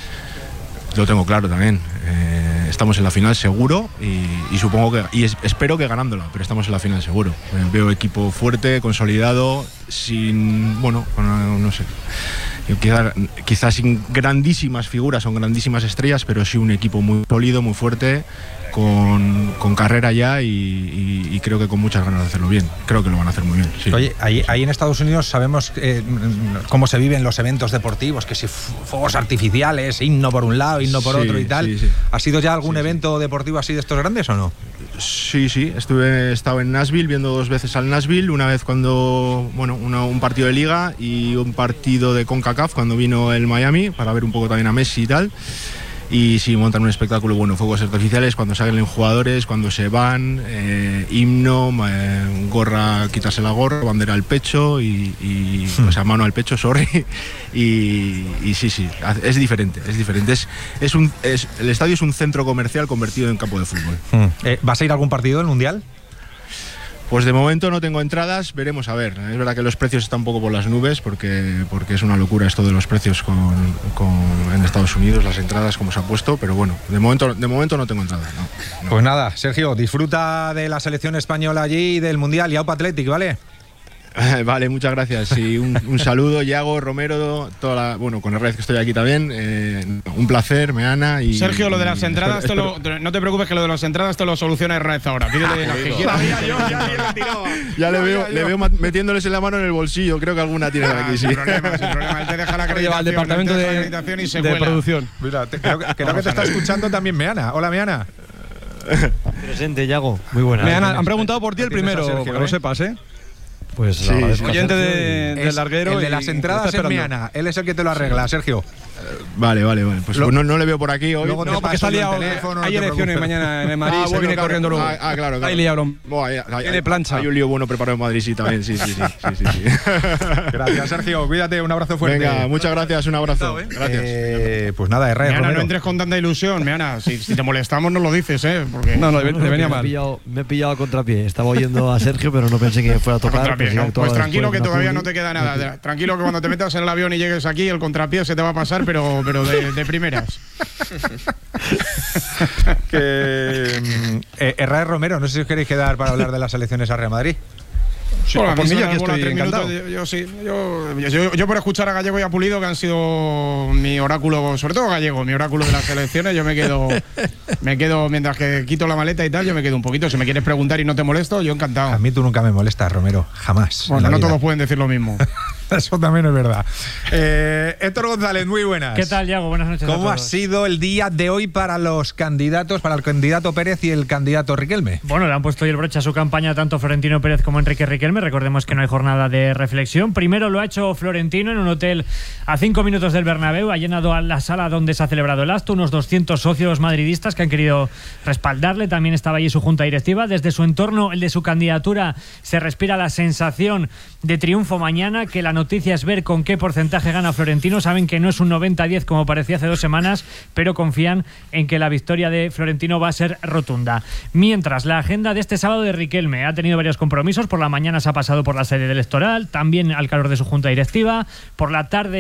Lo tengo claro también. Eh, estamos en la final seguro y, y supongo que y es- espero que ganándola, pero estamos en la final seguro. Eh, veo equipo fuerte, consolidado, sin bueno, con, no sé. Quizás quizás sin grandísimas figuras o grandísimas estrellas, pero sí un equipo muy sólido, muy fuerte, con, con carrera ya y, y- y creo que con muchas ganas de hacerlo bien. Creo que lo van a hacer muy bien. Sí. Oye, ahí, ahí en Estados Unidos sabemos eh, cómo se viven los eventos deportivos, que si fu- fuegos artificiales, himno por un lado, himno por Sí, otro y tal. sí, sí. ¿Ha sido ya algún evento deportivo así de estos grandes o no? Sí, sí, estuve he estado en Nashville viendo dos veces al Nashville, una vez cuando, bueno, uno- un partido de liga y un partido de CONCACAF cuando vino el Miami para ver un poco también a Messi y tal. Y sí, montan un espectáculo, bueno, fuegos artificiales, cuando salen jugadores, cuando se van, eh, himno, eh, gorra, quitarse la gorra, bandera al pecho y, y o sea, mano al pecho, sorry. Y, y sí, sí, es diferente, es diferente. Es, es un, es, el estadio es un centro comercial convertido en campo de fútbol. Eh, ¿Vas a ir a algún partido del Mundial? Pues de momento no tengo entradas, veremos a ver. Es verdad que los precios están un poco por las nubes porque, porque es una locura esto de los precios con, con- en Estados Unidos, las entradas como se ha puesto, pero bueno, de momento, de momento no tengo entradas. No. Pues nada, Sergio, disfruta de la selección española allí y del Mundial y Aupa Athletic, ¿vale? Vale, muchas gracias. Y un, un saludo, Yago, Romero, toda la, bueno, con el red que estoy aquí también. eh, un placer, Meana. Y, Sergio, lo de las y entradas, espero- te lo- no te preocupes que lo de las entradas te lo soluciona Red ahora. Pídele las que quieras. Ya le veo, le veo ma- metiéndoles en la mano en el bolsillo. Creo que alguna tiene de aquí, sí. Sin problema, sin problema. Él te deja la acreditación, lleva al departamento él te deja de- la acreditación y se de cuela. producción. Mira, te- creo, que- creo que te está escuchando también Meana. Hola, Meana. Presente, Yago. Muy buena. Me han, han preguntado por ti el Tienes a primero, Sergio, que lo ¿eh? sepas, ¿eh? Pues Sí, sí. oyente de, del Es larguero. el de y- las y entradas está en esperando. Meana. Él es el que te lo arregla, Sergio. Vale, vale, vale. Pues Lo- no, no le veo por aquí hoy. Luego te No, porque paso está yo el liado. teléfono, no Hay te elecciones preocupes. mañana en el Madrid. Ah, se bueno, viene claro. corriendo luego. Ah, ah, claro, claro. Ahí liaron. Buah, hay, hay- Tiene plancha. Hay un lío bueno preparado en Madrid, sí, también. Sí, sí, sí. sí, sí, sí. Gracias, Sergio. Cuídate, un abrazo fuerte. Venga, muchas gracias, un abrazo. Gracias. Eh, pues nada, R. Meana, no Romero. entres con tanta ilusión, Meana. Si, si te molestamos, nos lo dices, ¿eh? Porque No, no, le, le venía me, he mal. pillado, me he pillado a contrapié. Estaba oyendo a Sergio, pero no pensé que fuera a tocar. contrapié, pues ya ¿no? actuaba Pues tranquilo después que en la todavía publi. no te queda nada. Tranquilo que cuando te metas en el avión y llegues aquí, el contrapié se te va a pasar, pero, pero de, de primeras. que, mm, eh, R. Romero, no sé si os queréis quedar para hablar de las elecciones a Real Madrid. Sí, Bueno, a por mí mí se yo me aquí han volado estoy tres encantado. minutos, Yo, yo sí, yo, yo, yo por escuchar a Gallego y a Pulido, que han sido mi oráculo, sobre todo Gallego, mi oráculo de las elecciones, yo me quedo, me quedo mientras que quito la maleta y tal, yo me quedo un poquito. Si me quieres preguntar y no te molesto, yo encantado. A mí tú nunca me molestas, Romero. Jamás. en Bueno, la no vida. todos pueden decir lo mismo. Eso también es verdad. Eh, Héctor González, muy buenas. ¿Qué tal, Yago? Buenas noches a ¿Cómo ha todos. sido el día de hoy para los candidatos, para el candidato Pérez y el candidato Riquelme? Bueno, le han puesto hoy el broche a su campaña tanto Florentino Pérez como Enrique Riquelme. Recordemos que no hay jornada de reflexión. Primero lo ha hecho Florentino en un hotel a cinco minutos del Bernabéu. Ha llenado a la sala donde se ha celebrado el acto. Unos doscientos socios madridistas que han querido respaldarle. También estaba allí su junta directiva. Desde su entorno, el de su candidatura, se respira la sensación de triunfo mañana. Que la noticia es ver con qué porcentaje gana Florentino. Saben que no es un noventa a diez como parecía hace dos semanas, pero confían en que la victoria de Florentino va a ser rotunda. Mientras, la agenda de este sábado de Riquelme ha tenido varios compromisos. Por la mañana se ha pasado por la sede electoral, también al calor de su junta directiva. Por la tarde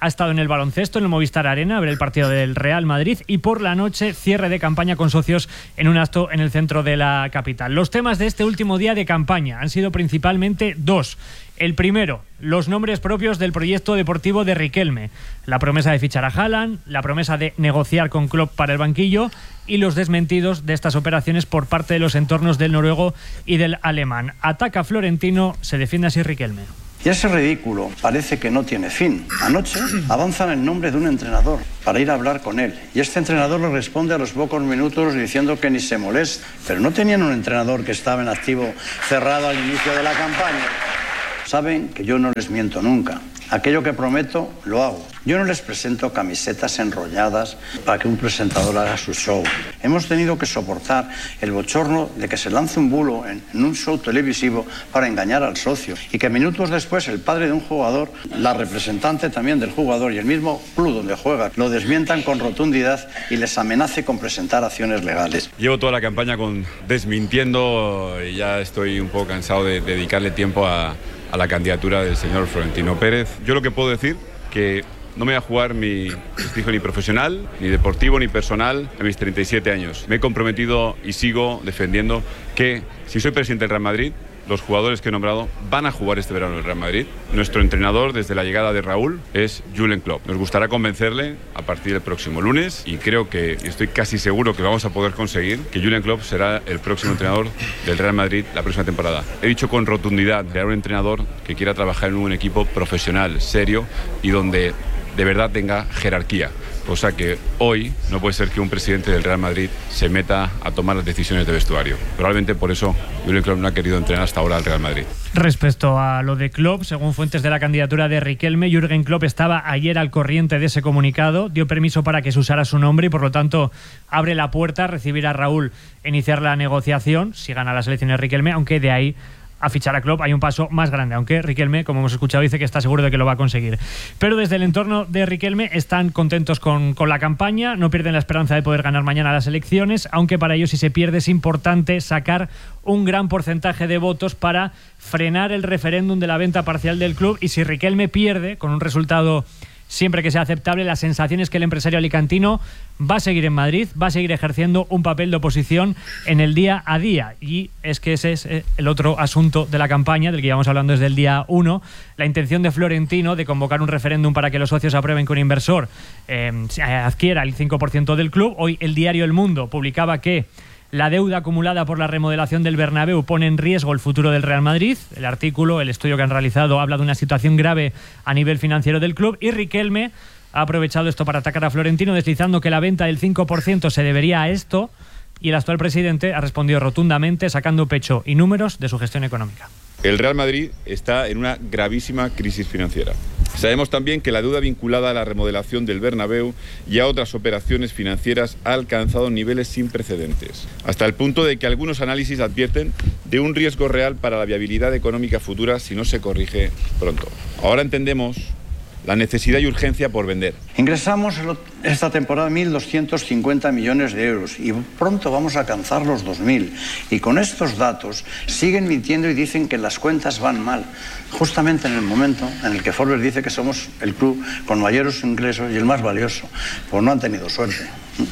ha estado en el baloncesto, en el Movistar Arena, a ver el partido del Real Madrid, y por la noche cierre de campaña con socios en un acto en el centro de la capital. Los temas de este último día de campaña han sido principalmente dos. El primero, los nombres propios del proyecto deportivo de Riquelme, la promesa de fichar a Haaland, la promesa de negociar con Klopp para el banquillo y los desmentidos de estas operaciones por parte de los entornos del noruego y del alemán. Ataca Florentino, se defiende así Riquelme. Y ese ridículo parece que no tiene fin. Anoche avanzan el nombre de un entrenador para ir a hablar con él. Y este entrenador le responde a los pocos minutos diciendo que ni se molesta. Pero no tenían un entrenador que estaba en activo cerrado al inicio de la campaña. Saben que yo no les miento nunca. Aquello que prometo, lo hago. Yo no les presento camisetas enrolladas para que un presentador haga su show. Hemos tenido que soportar el bochorno de que se lance un bulo en, en un show televisivo para engañar al socio y que minutos después el padre de un jugador, la representante también del jugador y el mismo club donde juega lo desmientan con rotundidad y les amenace con presentar acciones legales. Llevo toda la campaña con desmintiendo y ya estoy un poco cansado de dedicarle tiempo a... a la candidatura del señor Florentino Pérez. Yo lo que puedo decir que no me voy a jugar mi prestigio ni profesional, ni deportivo, ni personal a mis treinta y siete años. Me he comprometido y sigo defendiendo que si soy presidente del Real Madrid, los jugadores que he nombrado van a jugar este verano en el Real Madrid. Nuestro entrenador desde la llegada de Raúl es Jürgen Klopp. Nos gustará convencerle a partir del próximo lunes y creo que, estoy casi seguro que vamos a poder conseguir que Jürgen Klopp será el próximo entrenador del Real Madrid la próxima temporada. He dicho con rotundidad crear un entrenador que quiera trabajar en un equipo profesional, serio y donde de verdad tenga jerarquía. Cosa que hoy no puede ser que un presidente del Real Madrid se meta a tomar las decisiones de vestuario. Probablemente por eso Jürgen Klopp no ha querido entrenar hasta ahora al Real Madrid. Respecto a lo de Klopp, según fuentes de la candidatura de Riquelme, Jürgen Klopp estaba ayer al corriente de ese comunicado, dio permiso para que se usara su nombre y por lo tanto abre la puerta a recibir a Raúl e iniciar la negociación, si gana las elecciones Riquelme, aunque de ahí a fichar a Klopp hay un paso más grande, aunque Riquelme, como hemos escuchado, dice que está seguro de que lo va a conseguir. Pero desde el entorno de Riquelme están contentos con, con la campaña, no pierden la esperanza de poder ganar mañana las elecciones, aunque para ellos si se pierde es importante sacar un gran porcentaje de votos para frenar el referéndum de la venta parcial del club, y si Riquelme pierde con un resultado siempre que sea aceptable, la sensación es que el empresario alicantino va a seguir en Madrid, va a seguir ejerciendo un papel de oposición en el día a día. Y es que ese es el otro asunto de la campaña, del que llevamos hablando desde el día uno, la intención de Florentino de convocar un referéndum para que los socios aprueben que un inversor eh, adquiera el cinco por ciento del club. Hoy el diario El Mundo publicaba que la deuda acumulada por la remodelación del Bernabéu pone en riesgo el futuro del Real Madrid. El artículo, el estudio que han realizado, habla de una situación grave a nivel financiero del club, y Riquelme ha aprovechado esto para atacar a Florentino, deslizando que la venta del cinco por ciento se debería a esto, y el actual presidente ha respondido rotundamente, sacando pecho y números de su gestión económica. El Real Madrid está en una gravísima crisis financiera. Sabemos también que la deuda vinculada a la remodelación del Bernabéu y a otras operaciones financieras ha alcanzado niveles sin precedentes, hasta el punto de que algunos análisis advierten de un riesgo real para la viabilidad económica futura si no se corrige pronto. Ahora entendemos la necesidad y urgencia por vender. Ingresamos esta temporada mil doscientos cincuenta millones de euros y pronto vamos a alcanzar los dos mil. Y con estos datos siguen mintiendo y dicen que las cuentas van mal, justamente en el momento en el que Forbes dice que somos el club con mayores ingresos y el más valioso. Pues no han tenido suerte.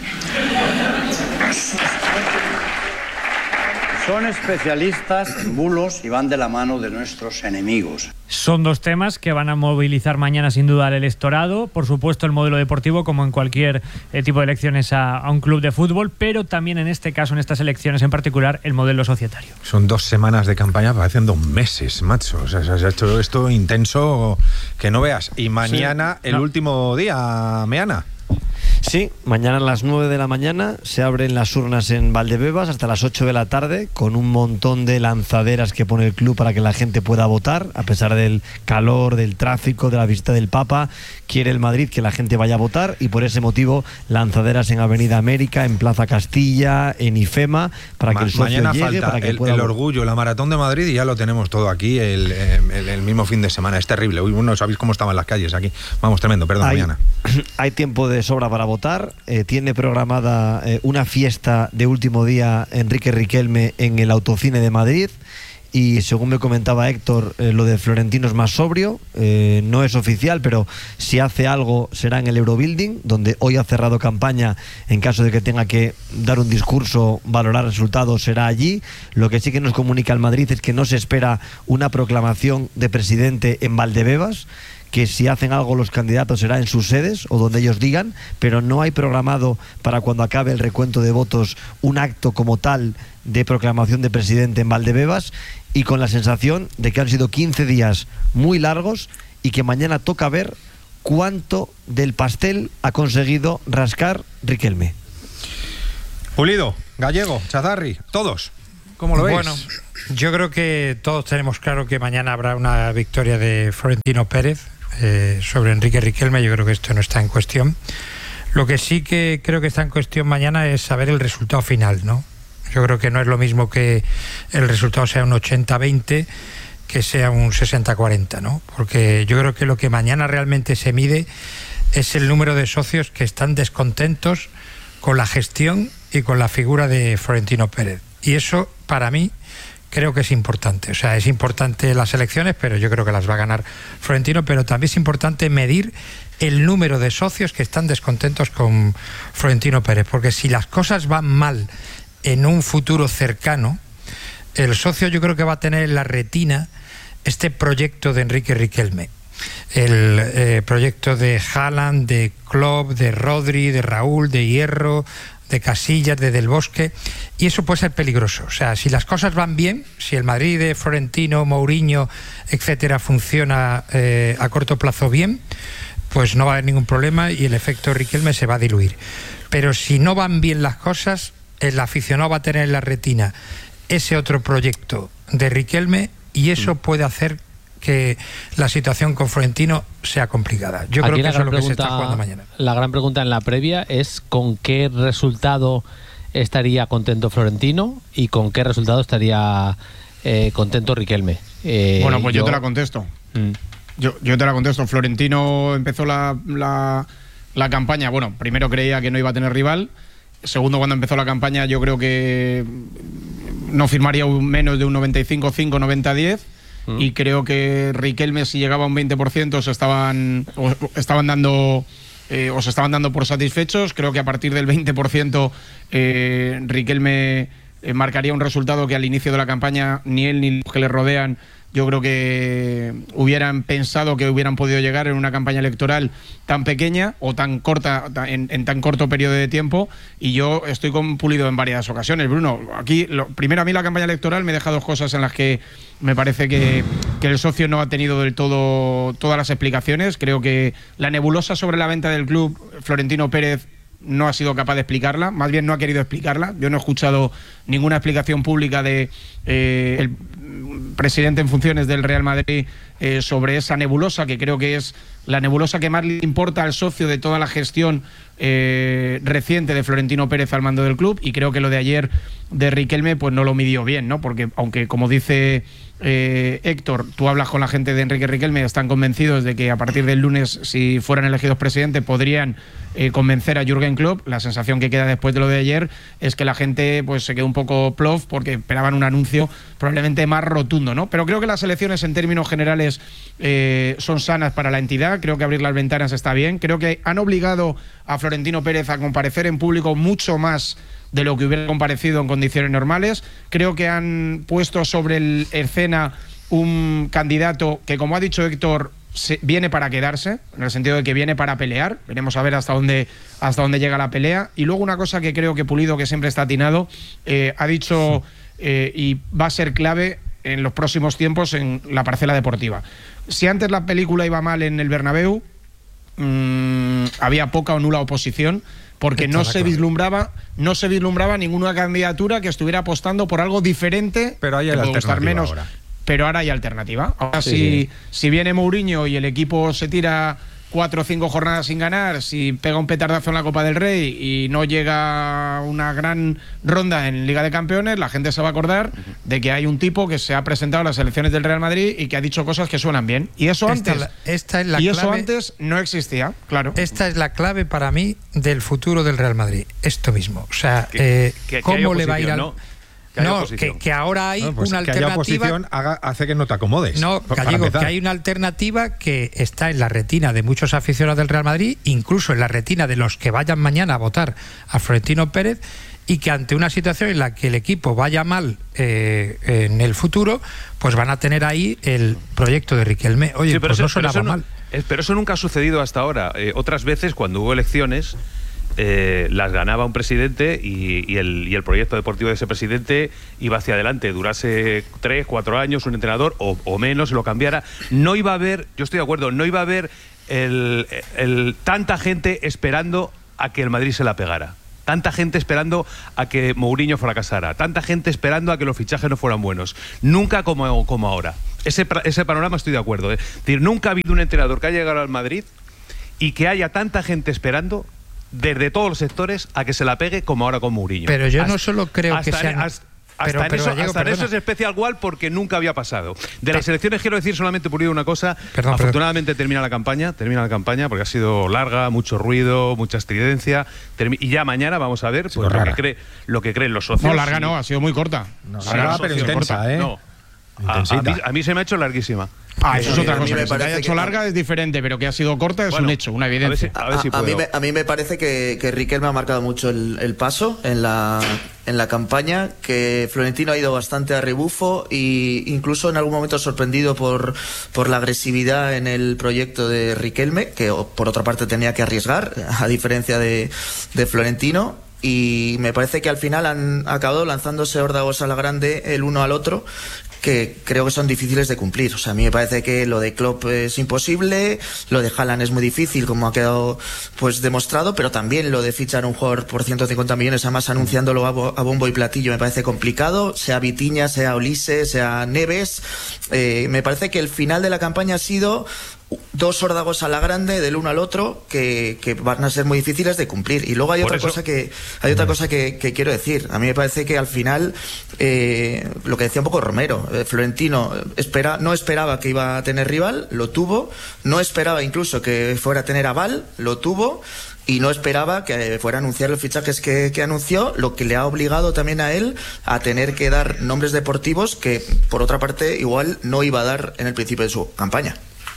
Son especialistas en bulos y van de la mano de nuestros enemigos. Son dos temas que van a movilizar mañana sin duda al electorado. Por supuesto el modelo deportivo, como en cualquier eh, tipo de elecciones a, a un club de fútbol, pero también en este caso, en estas elecciones en particular, el modelo societario. Son dos semanas de campaña, parecen dos meses, macho. O sea, se ha hecho esto intenso que no veas. Y mañana sí, el no. último día, Meana. Sí, mañana a las nueve de la mañana se abren las urnas en Valdebebas hasta las ocho de la tarde, con un montón de lanzaderas que pone el club para que la gente pueda votar, a pesar del calor, del tráfico, de la visita del Papa. Quiere el Madrid que la gente vaya a votar y por ese motivo lanzaderas en Avenida América, en Plaza Castilla, en IFEMA, para Ma- que el socio mañana llegue, falta para que el, pueda el votar. orgullo, la maratón de Madrid, y ya lo tenemos todo aquí el, el, el mismo fin de semana. Es terrible. Uy, no sabéis cómo estaban las calles aquí. Vamos, tremendo. Perdón, hay, mañana. Hay tiempo de sobra para votar. Eh, tiene programada eh, una fiesta de último día Enrique Riquelme en el Autocine de Madrid. y según me comentaba Héctor, eh, lo de Florentino es más sobrio, eh, no es oficial, pero si hace algo será en el Eurobuilding, donde hoy ha cerrado campaña. En caso de que tenga que dar un discurso, valorar resultados, será allí. Lo que sí que nos comunica el Madrid es que no se espera una proclamación de presidente en Valdebebas, que si hacen algo los candidatos será en sus sedes o donde ellos digan, pero no hay programado para cuando acabe el recuento de votos un acto como tal de proclamación de presidente en Valdebebas, y con la sensación de que han sido quince días muy largos y que mañana toca ver cuánto del pastel ha conseguido rascar Riquelme. Pulido, Gallego, Chazarri, todos, ¿cómo lo veis? Bueno, yo creo que todos tenemos claro que mañana habrá una victoria de Florentino Pérez eh, sobre Enrique Riquelme. Yo creo que esto no está en cuestión. Lo que sí que creo que está en cuestión mañana es saber el resultado final, ¿no? Yo creo que no es lo mismo que el resultado sea un ochenta veinte que sea un sesenta cuarenta, ¿no? Porque yo creo que lo que mañana realmente se mide es el número de socios que están descontentos con la gestión y con la figura de Florentino Pérez. Y eso, para mí, creo que es importante. O sea, es importante las elecciones, pero yo creo que las va a ganar Florentino, pero también es importante medir el número de socios que están descontentos con Florentino Pérez, porque si las cosas van mal en un futuro cercano, el socio yo creo que va a tener en la retina este proyecto de Enrique Riquelme, el eh, proyecto de Haaland, de Klopp, de Rodri, de Raúl, de Hierro, de Casillas, de Del Bosque, y eso puede ser peligroso. O sea, si las cosas van bien, si el Madrid de Florentino, Mourinho, etcétera, funciona eh, a corto plazo bien, pues no va a haber ningún problema y el efecto Riquelme se va a diluir. Pero si no van bien las cosas, el aficionado va a tener en la retina ese otro proyecto de Riquelme, y eso puede hacer que la situación con Florentino sea complicada. Yo Aquí creo que eso es lo pregunta, que se está jugando mañana. La gran pregunta en la previa es ¿con qué resultado estaría contento Florentino y con qué resultado estaría eh, contento Riquelme? Eh, bueno, pues yo, yo te la contesto. Mm. Yo, yo te la contesto. Florentino empezó la, la, la campaña, bueno, primero creía que no iba a tener rival. Segundo, cuando empezó la campaña yo creo que no firmaría un menos de un noventa y cinco cinco, noventa diez. Mm. Y creo que Riquelme, si llegaba a un veinte por ciento, se estaban, o, estaban dando eh, o se estaban dando por satisfechos. Creo que a partir del veinte por ciento eh, Riquelme eh, marcaría un resultado que al inicio de la campaña ni él ni los que le rodean, yo creo que hubieran pensado que hubieran podido llegar en una campaña electoral tan pequeña o tan corta, en, en tan corto periodo de tiempo. Y yo estoy con Pulido en varias ocasiones, Bruno. Aquí, lo, primero, a mí la campaña electoral me deja dos cosas en las que me parece que, que el socio no ha tenido del todo todas las explicaciones. Creo que la nebulosa sobre la venta del club, Florentino Pérez no ha sido capaz de explicarla, más bien no ha querido explicarla. Yo no he escuchado ninguna explicación pública de eh, el presidente en funciones del Real Madrid eh, sobre esa nebulosa, que creo que es la nebulosa que más le importa al socio de toda la gestión eh, reciente de Florentino Pérez al mando del club. Y creo que lo de ayer de Riquelme pues no lo midió bien, ¿no? Porque aunque, como dice eh, Héctor, tú hablas con la gente de Enrique Riquelme, están convencidos de que a partir del lunes, si fueran elegidos presidente, podrían eh, convencer a Jürgen Klopp. La sensación que queda después de lo de ayer es que la gente pues se quedó un poco plof porque esperaban un anuncio probablemente más rotundo, ¿no? Pero creo que las elecciones en términos generales eh, son sanas para la entidad. Creo que abrir las ventanas está bien. Creo que han obligado a Florentino Pérez a comparecer en público mucho más de lo que hubiera comparecido en condiciones normales. Creo que han puesto sobre el escena un candidato que, como ha dicho Héctor, se, viene para quedarse, en el sentido de que viene para pelear. Veremos a ver hasta dónde, hasta dónde llega la pelea. Y luego una cosa que creo que Pulido, que siempre está atinado, eh, ha dicho eh, y va a ser clave en los próximos tiempos en la parcela deportiva. Si antes la película iba mal en el Bernabéu, mmm, había poca o nula oposición, porque no se vislumbraba no se vislumbraba ninguna candidatura que estuviera apostando por algo diferente, pero hay que puede gustar menos ahora. Pero ahora hay alternativa. Ahora sí, si, sí. si viene Mourinho y el equipo se tira cuatro o cinco jornadas sin ganar, si pega un petardazo en la Copa del Rey y no llega una gran ronda en Liga de Campeones, la gente se va a acordar uh-huh. de que hay un tipo que se ha presentado a las elecciones del Real Madrid y que ha dicho cosas que suenan bien. Y eso esta antes la, esta es la y clave, eso antes no existía, claro. Esta es la clave para mí del futuro del Real Madrid. Esto mismo. O sea, que, eh, que, que ¿cómo le va a ir al... ¿no? Que no, que, que ahora hay no, pues una que alternativa. haya oposición haga, hace que no te acomodes. No, Gallego, que hay una alternativa que está en la retina de muchos aficionados del Real Madrid, incluso en la retina de los que vayan mañana a votar a Florentino Pérez, y que ante una situación en la que el equipo vaya mal eh, en el futuro, pues van a tener ahí el proyecto de Riquelme. Oye, sí, pero pues eso, no sonaba pero eso mal. No, eh, pero eso nunca ha sucedido hasta ahora. Eh, otras veces, cuando hubo elecciones, eh, las ganaba un presidente y, y, el, y el proyecto deportivo de ese presidente iba hacia adelante. Durase tres, cuatro años un entrenador o, o menos, lo cambiara. No iba a haber, yo estoy de acuerdo, no iba a haber el, el, tanta gente esperando a que el Madrid se la pegara. Tanta gente esperando a que Mourinho fracasara, tanta gente esperando a que los fichajes no fueran buenos. Nunca como, como ahora. Ese, ese panorama estoy de acuerdo. ¿eh? Es decir, nunca ha habido un entrenador que haya llegado al Madrid y que haya tanta gente esperando desde todos los sectores a que se la pegue como ahora con Mourinho. Pero yo hasta, no solo creo hasta, que sean... Hasta, Pero, hasta, pero, en, eso, Gallego, hasta en eso es especial igual porque nunca había pasado. De las elecciones quiero decir solamente por ir una cosa. Perdón, Afortunadamente perdón. termina la campaña, termina la campaña porque ha sido larga, mucho ruido, mucha estridencia. Y ya mañana vamos a ver pues, lo, que cree, lo que creen los socios. No, larga no, ha sido muy corta. No, larga, pero intensa, ¿eh? No. A, a, mí, a mí se me ha hecho larguísima. Ah, eso es otra cosa. Que se haya hecho larga es diferente, pero que ha sido corta es bueno, un hecho, una evidencia. A, ver si, a, ver si a, a, mí me, a mí me parece que, que Riquelme ha marcado mucho el, el paso en la, en la campaña, que Florentino ha ido bastante a rebufo e incluso en algún momento sorprendido por, por la agresividad en el proyecto de Riquelme, que por otra parte tenía que arriesgar, a diferencia de, de Florentino. Y me parece que al final han acabado lanzándose órdagos a la grande el uno al otro, que creo que son difíciles de cumplir. O sea, a mí me parece que lo de Klopp es imposible, lo de Haaland es muy difícil, como ha quedado pues demostrado, pero también lo de fichar un jugador por ciento cincuenta millones, además anunciándolo a, bo a bombo y platillo, me parece complicado, sea Vitinha, sea Olise, sea Neves. Eh, me parece que el final de la campaña ha sido dos órdagos a la grande del uno al otro que, que van a ser muy difíciles de cumplir. Y luego hay Por otra eso... cosa que hay otra cosa que, que quiero decir. A mí me parece que al final eh, lo que decía un poco Romero, eh, Florentino espera, no esperaba que iba a tener rival, lo tuvo, no esperaba incluso que fuera a tener aval, lo tuvo, y no esperaba que fuera a anunciar los fichajes que, que anunció, lo que le ha obligado también a él a tener que dar nombres deportivos que por otra parte igual no iba a dar en el principio de su campaña.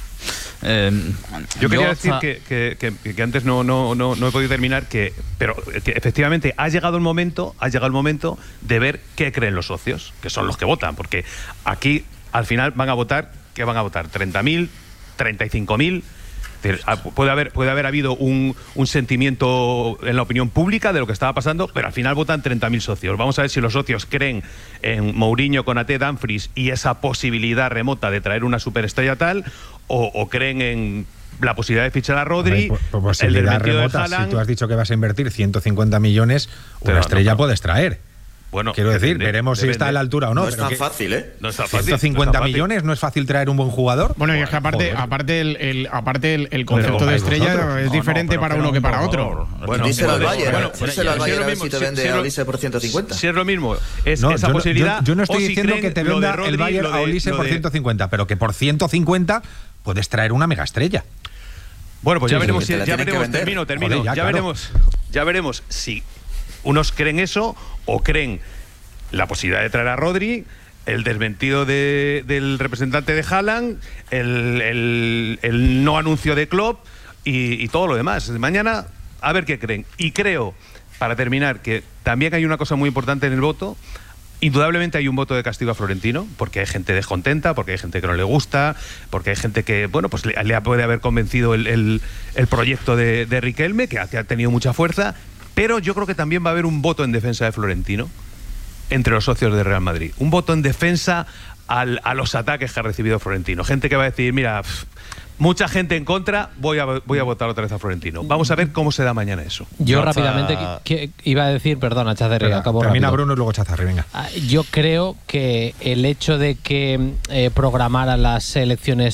Eh, yo quería yo, decir que, que, que, que antes no, no, no, no he podido terminar, que, pero que efectivamente ha llegado el momento, ha llegado el momento de ver qué creen los socios, que son los que votan, porque aquí al final van a votar, ¿qué van a votar? ¿treinta mil? ¿treinta y cinco mil? Puede haber, puede haber habido un, un sentimiento en la opinión pública de lo que estaba pasando, pero al final votan treinta mil socios. Vamos a ver si los socios creen en Mourinho, Konaté, Dumfries y esa posibilidad remota de traer una superestrella tal, o, o creen en la posibilidad de fichar a Rodri, por, por posibilidad el remota, de Haaland. Si tú has dicho que vas a invertir ciento cincuenta millones, una pero estrella no, no. puedes traer. Bueno, quiero decir, depende, depende. veremos si está a la altura o no. No es pero tan fácil, ¿eh? No es tan fácil. ciento cincuenta no es millones, ¿no es fácil traer un buen jugador? Bueno, y es que aparte, aparte el, el, aparte el, el concepto pero, de estrella vosotros? es no, diferente no, para uno que para otro. Bueno, díselo al Bayern, díselo al Bayern a ver si te vende a Olise por ciento cincuenta. Si es lo mismo, es no, esa yo posibilidad. Yo, yo no estoy diciendo que te venda el Bayern a Olise por ciento cincuenta, pero que por ciento cincuenta puedes traer una megaestrella. Bueno, pues ya veremos, ya veremos, termino, termino, ya veremos, ya veremos si unos creen eso o creen la posibilidad de traer a Rodri, el desmentido de, del representante de Haaland, el, el, el no anuncio de Klopp y, y todo lo demás. Mañana, a ver qué creen. Y creo, para terminar, que también hay una cosa muy importante en el voto. Indudablemente hay un voto de castigo a Florentino, porque hay gente descontenta, porque hay gente que no le gusta, porque hay gente que, bueno, pues le, le puede haber convencido el, el, el proyecto de, de Riquelme, que ha, que ha tenido mucha fuerza, pero yo creo que también va a haber un voto en defensa de Florentino entre los socios de Real Madrid. Un voto en defensa al, a los ataques que ha recibido Florentino. Gente que va a decir, mira, pff, mucha gente en contra, voy a, voy a votar otra vez a Florentino. Vamos a ver cómo se da mañana eso. Yo Chaza... rápidamente que, que iba a decir, perdona, Chazarri, acabo termina rápido. Bruno y luego Chazarri, venga. Yo creo que el hecho de que eh, programaran las elecciones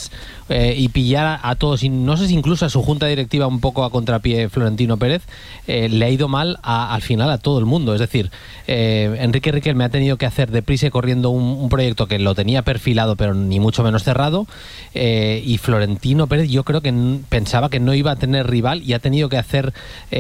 eh, y pillar a, a todos, y no sé si incluso a su junta directiva un poco a contrapié Florentino Pérez, eh, le ha ido mal a, al final a todo el mundo. Es decir, eh, Enrique Riquelme ha tenido que hacer deprisa y corriendo un, un proyecto que lo tenía perfilado pero ni mucho menos cerrado, eh, y Florentino Pérez yo creo que n- pensaba que no iba a tener rival y ha tenido que hacer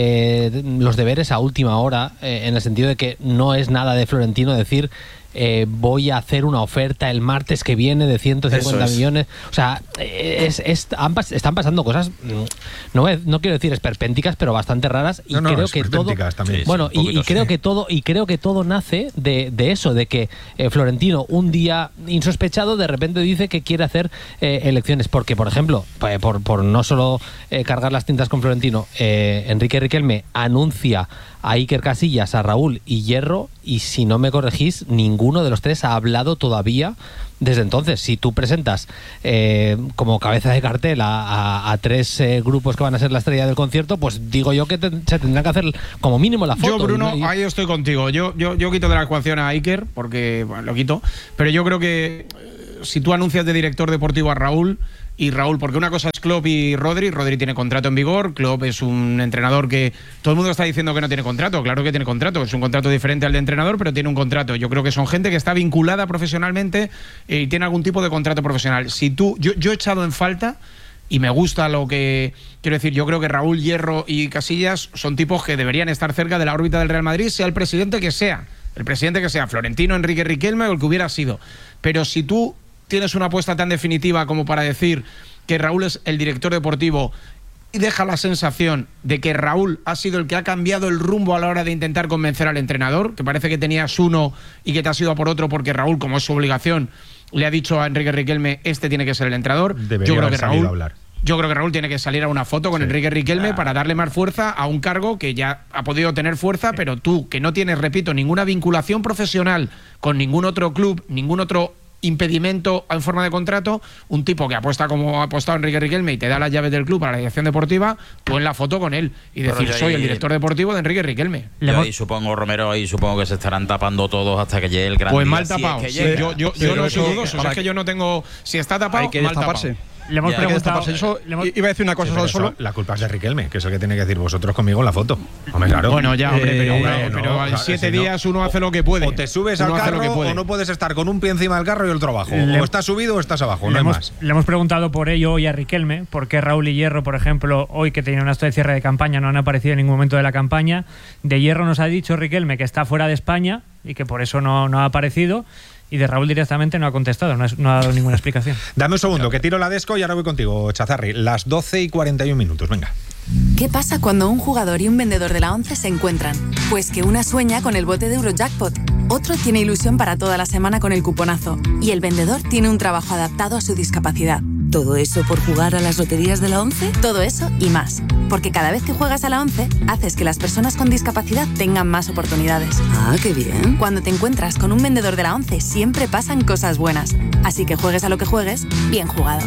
eh, los deberes a última hora, eh, en el sentido de que no es nada de Florentino decir Eh, voy a hacer una oferta el martes que viene de ciento cincuenta Eso es. millones. O sea, es, es, han pas- están pasando cosas, no, es- no quiero decir esperpénticas, pero bastante raras. Y No, no, creo que todo. esperpénticas también. Bueno, Sí, sí, un y, y poquito, creo sí. que todo, y creo que todo nace de, de eso, de que eh, Florentino, un día insospechado, de repente dice que quiere hacer eh, elecciones. Porque, por ejemplo, pa- por, por no solo eh, cargar las tintas con Florentino, eh, Enrique Riquelme anuncia a Iker Casillas, a Raúl y Hierro, y si no me corregís, ninguno de los tres ha hablado todavía desde entonces. Si tú presentas eh, como cabeza de cartel a, a, a tres eh, grupos que van a ser la estrella del concierto, pues digo yo que te- se tendrán que hacer como mínimo la foto. Yo, Bruno, y no- y- ahí estoy contigo. Yo, yo, yo quito de la ecuación a Iker, porque bueno, lo quito. Pero yo creo que eh, si tú anuncias de director deportivo a Raúl, y Raúl, porque una cosa es Klopp y Rodri, Rodri tiene contrato en vigor, Klopp es un entrenador que todo el mundo está diciendo que no tiene contrato, claro que tiene contrato, es un contrato diferente al de entrenador, pero tiene un contrato. Yo creo que son gente que está vinculada profesionalmente y tiene algún tipo de contrato profesional. Si tú, yo, yo he echado en falta, y me gusta lo que quiero decir, yo creo que Raúl, Hierro y Casillas son tipos que deberían estar cerca de la órbita del Real Madrid, sea el presidente que sea, el presidente que sea, Florentino, Enrique Riquelme o el que hubiera sido. Pero si tú tienes una apuesta tan definitiva como para decir que Raúl es el director deportivo y deja la sensación de que Raúl ha sido el que ha cambiado el rumbo a la hora de intentar convencer al entrenador, que parece que tenías uno y que te has ido a por otro porque Raúl, como es su obligación, le ha dicho a Enrique Riquelme, este tiene que ser el entrenador. Debería Yo creo haber que salido Raúl, a hablar. yo creo que Raúl tiene que salir a una foto con Sí. Enrique Riquelme Ah. para darle más fuerza a un cargo que ya ha podido tener fuerza, pero tú, que no tienes, repito, ninguna vinculación profesional con ningún otro club, ningún otro impedimento en forma de contrato, un tipo que apuesta como ha apostado Enrique Riquelme y te da las llaves del club para la dirección deportiva, tú en la foto con él y Pero decir, yo soy ahí- el director deportivo de Enrique Riquelme. Yo ahí supongo, Romero, ahí supongo que se estarán tapando todos hasta que llegue el gran Pues día, mal si es tapado. que Sí, llega. yo yo, yo Pero no eso- soy dudoso, o sea, es que yo no tengo... Si está tapado, Hay que mal destaparse. tapado. Le hemos Hay que preguntado. destaparse. Eso, le hemos- iba a decir una cosa Sí, pero solo. eso, la culpa es de Riquelme, que es el que tiene que decir vosotros conmigo en la foto. Hombre, claro. Bueno, ya, hombre, pero, Eh, hombre, no, pero en claro, siete si no, días uno hace lo que puede. O te subes Uno al hace lo que carro puede. o no puedes estar con un pie encima del carro y otro abajo. Le- O estás subido o estás abajo, Le no hay hemos, más. le hemos preguntado por ello hoy a Riquelme, por qué Raúl y Hierro, por ejemplo, hoy que tenían una de cierre de campaña, no han aparecido en ningún momento de la campaña. De Hierro nos ha dicho Riquelme que está fuera de España y que por eso no, no ha aparecido. Y de Raúl directamente no ha contestado, no, es- no ha dado ninguna explicación. Dame un segundo, que tiro la desco y ahora voy contigo, Chazarri. Las doce y cuarenta y un minutos, venga. ¿Qué pasa cuando un jugador y un vendedor de la ONCE se encuentran? Pues que una sueña con el bote de Eurojackpot, otro tiene ilusión para toda la semana con el cuponazo y el vendedor tiene un trabajo adaptado a su discapacidad. ¿Todo eso por jugar a las loterías de la ONCE? Todo eso y más. Porque cada vez que juegas a la ONCE, haces que las personas con discapacidad tengan más oportunidades. Ah, qué bien. Cuando te encuentras con un vendedor de la ONCE, siempre pasan cosas buenas. Así que juegues a lo que juegues, bien jugado.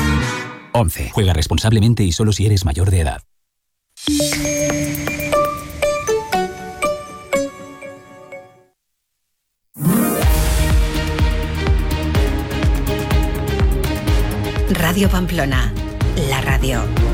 once. Juega responsablemente y solo si eres mayor de edad. Radio Pamplona, la radio.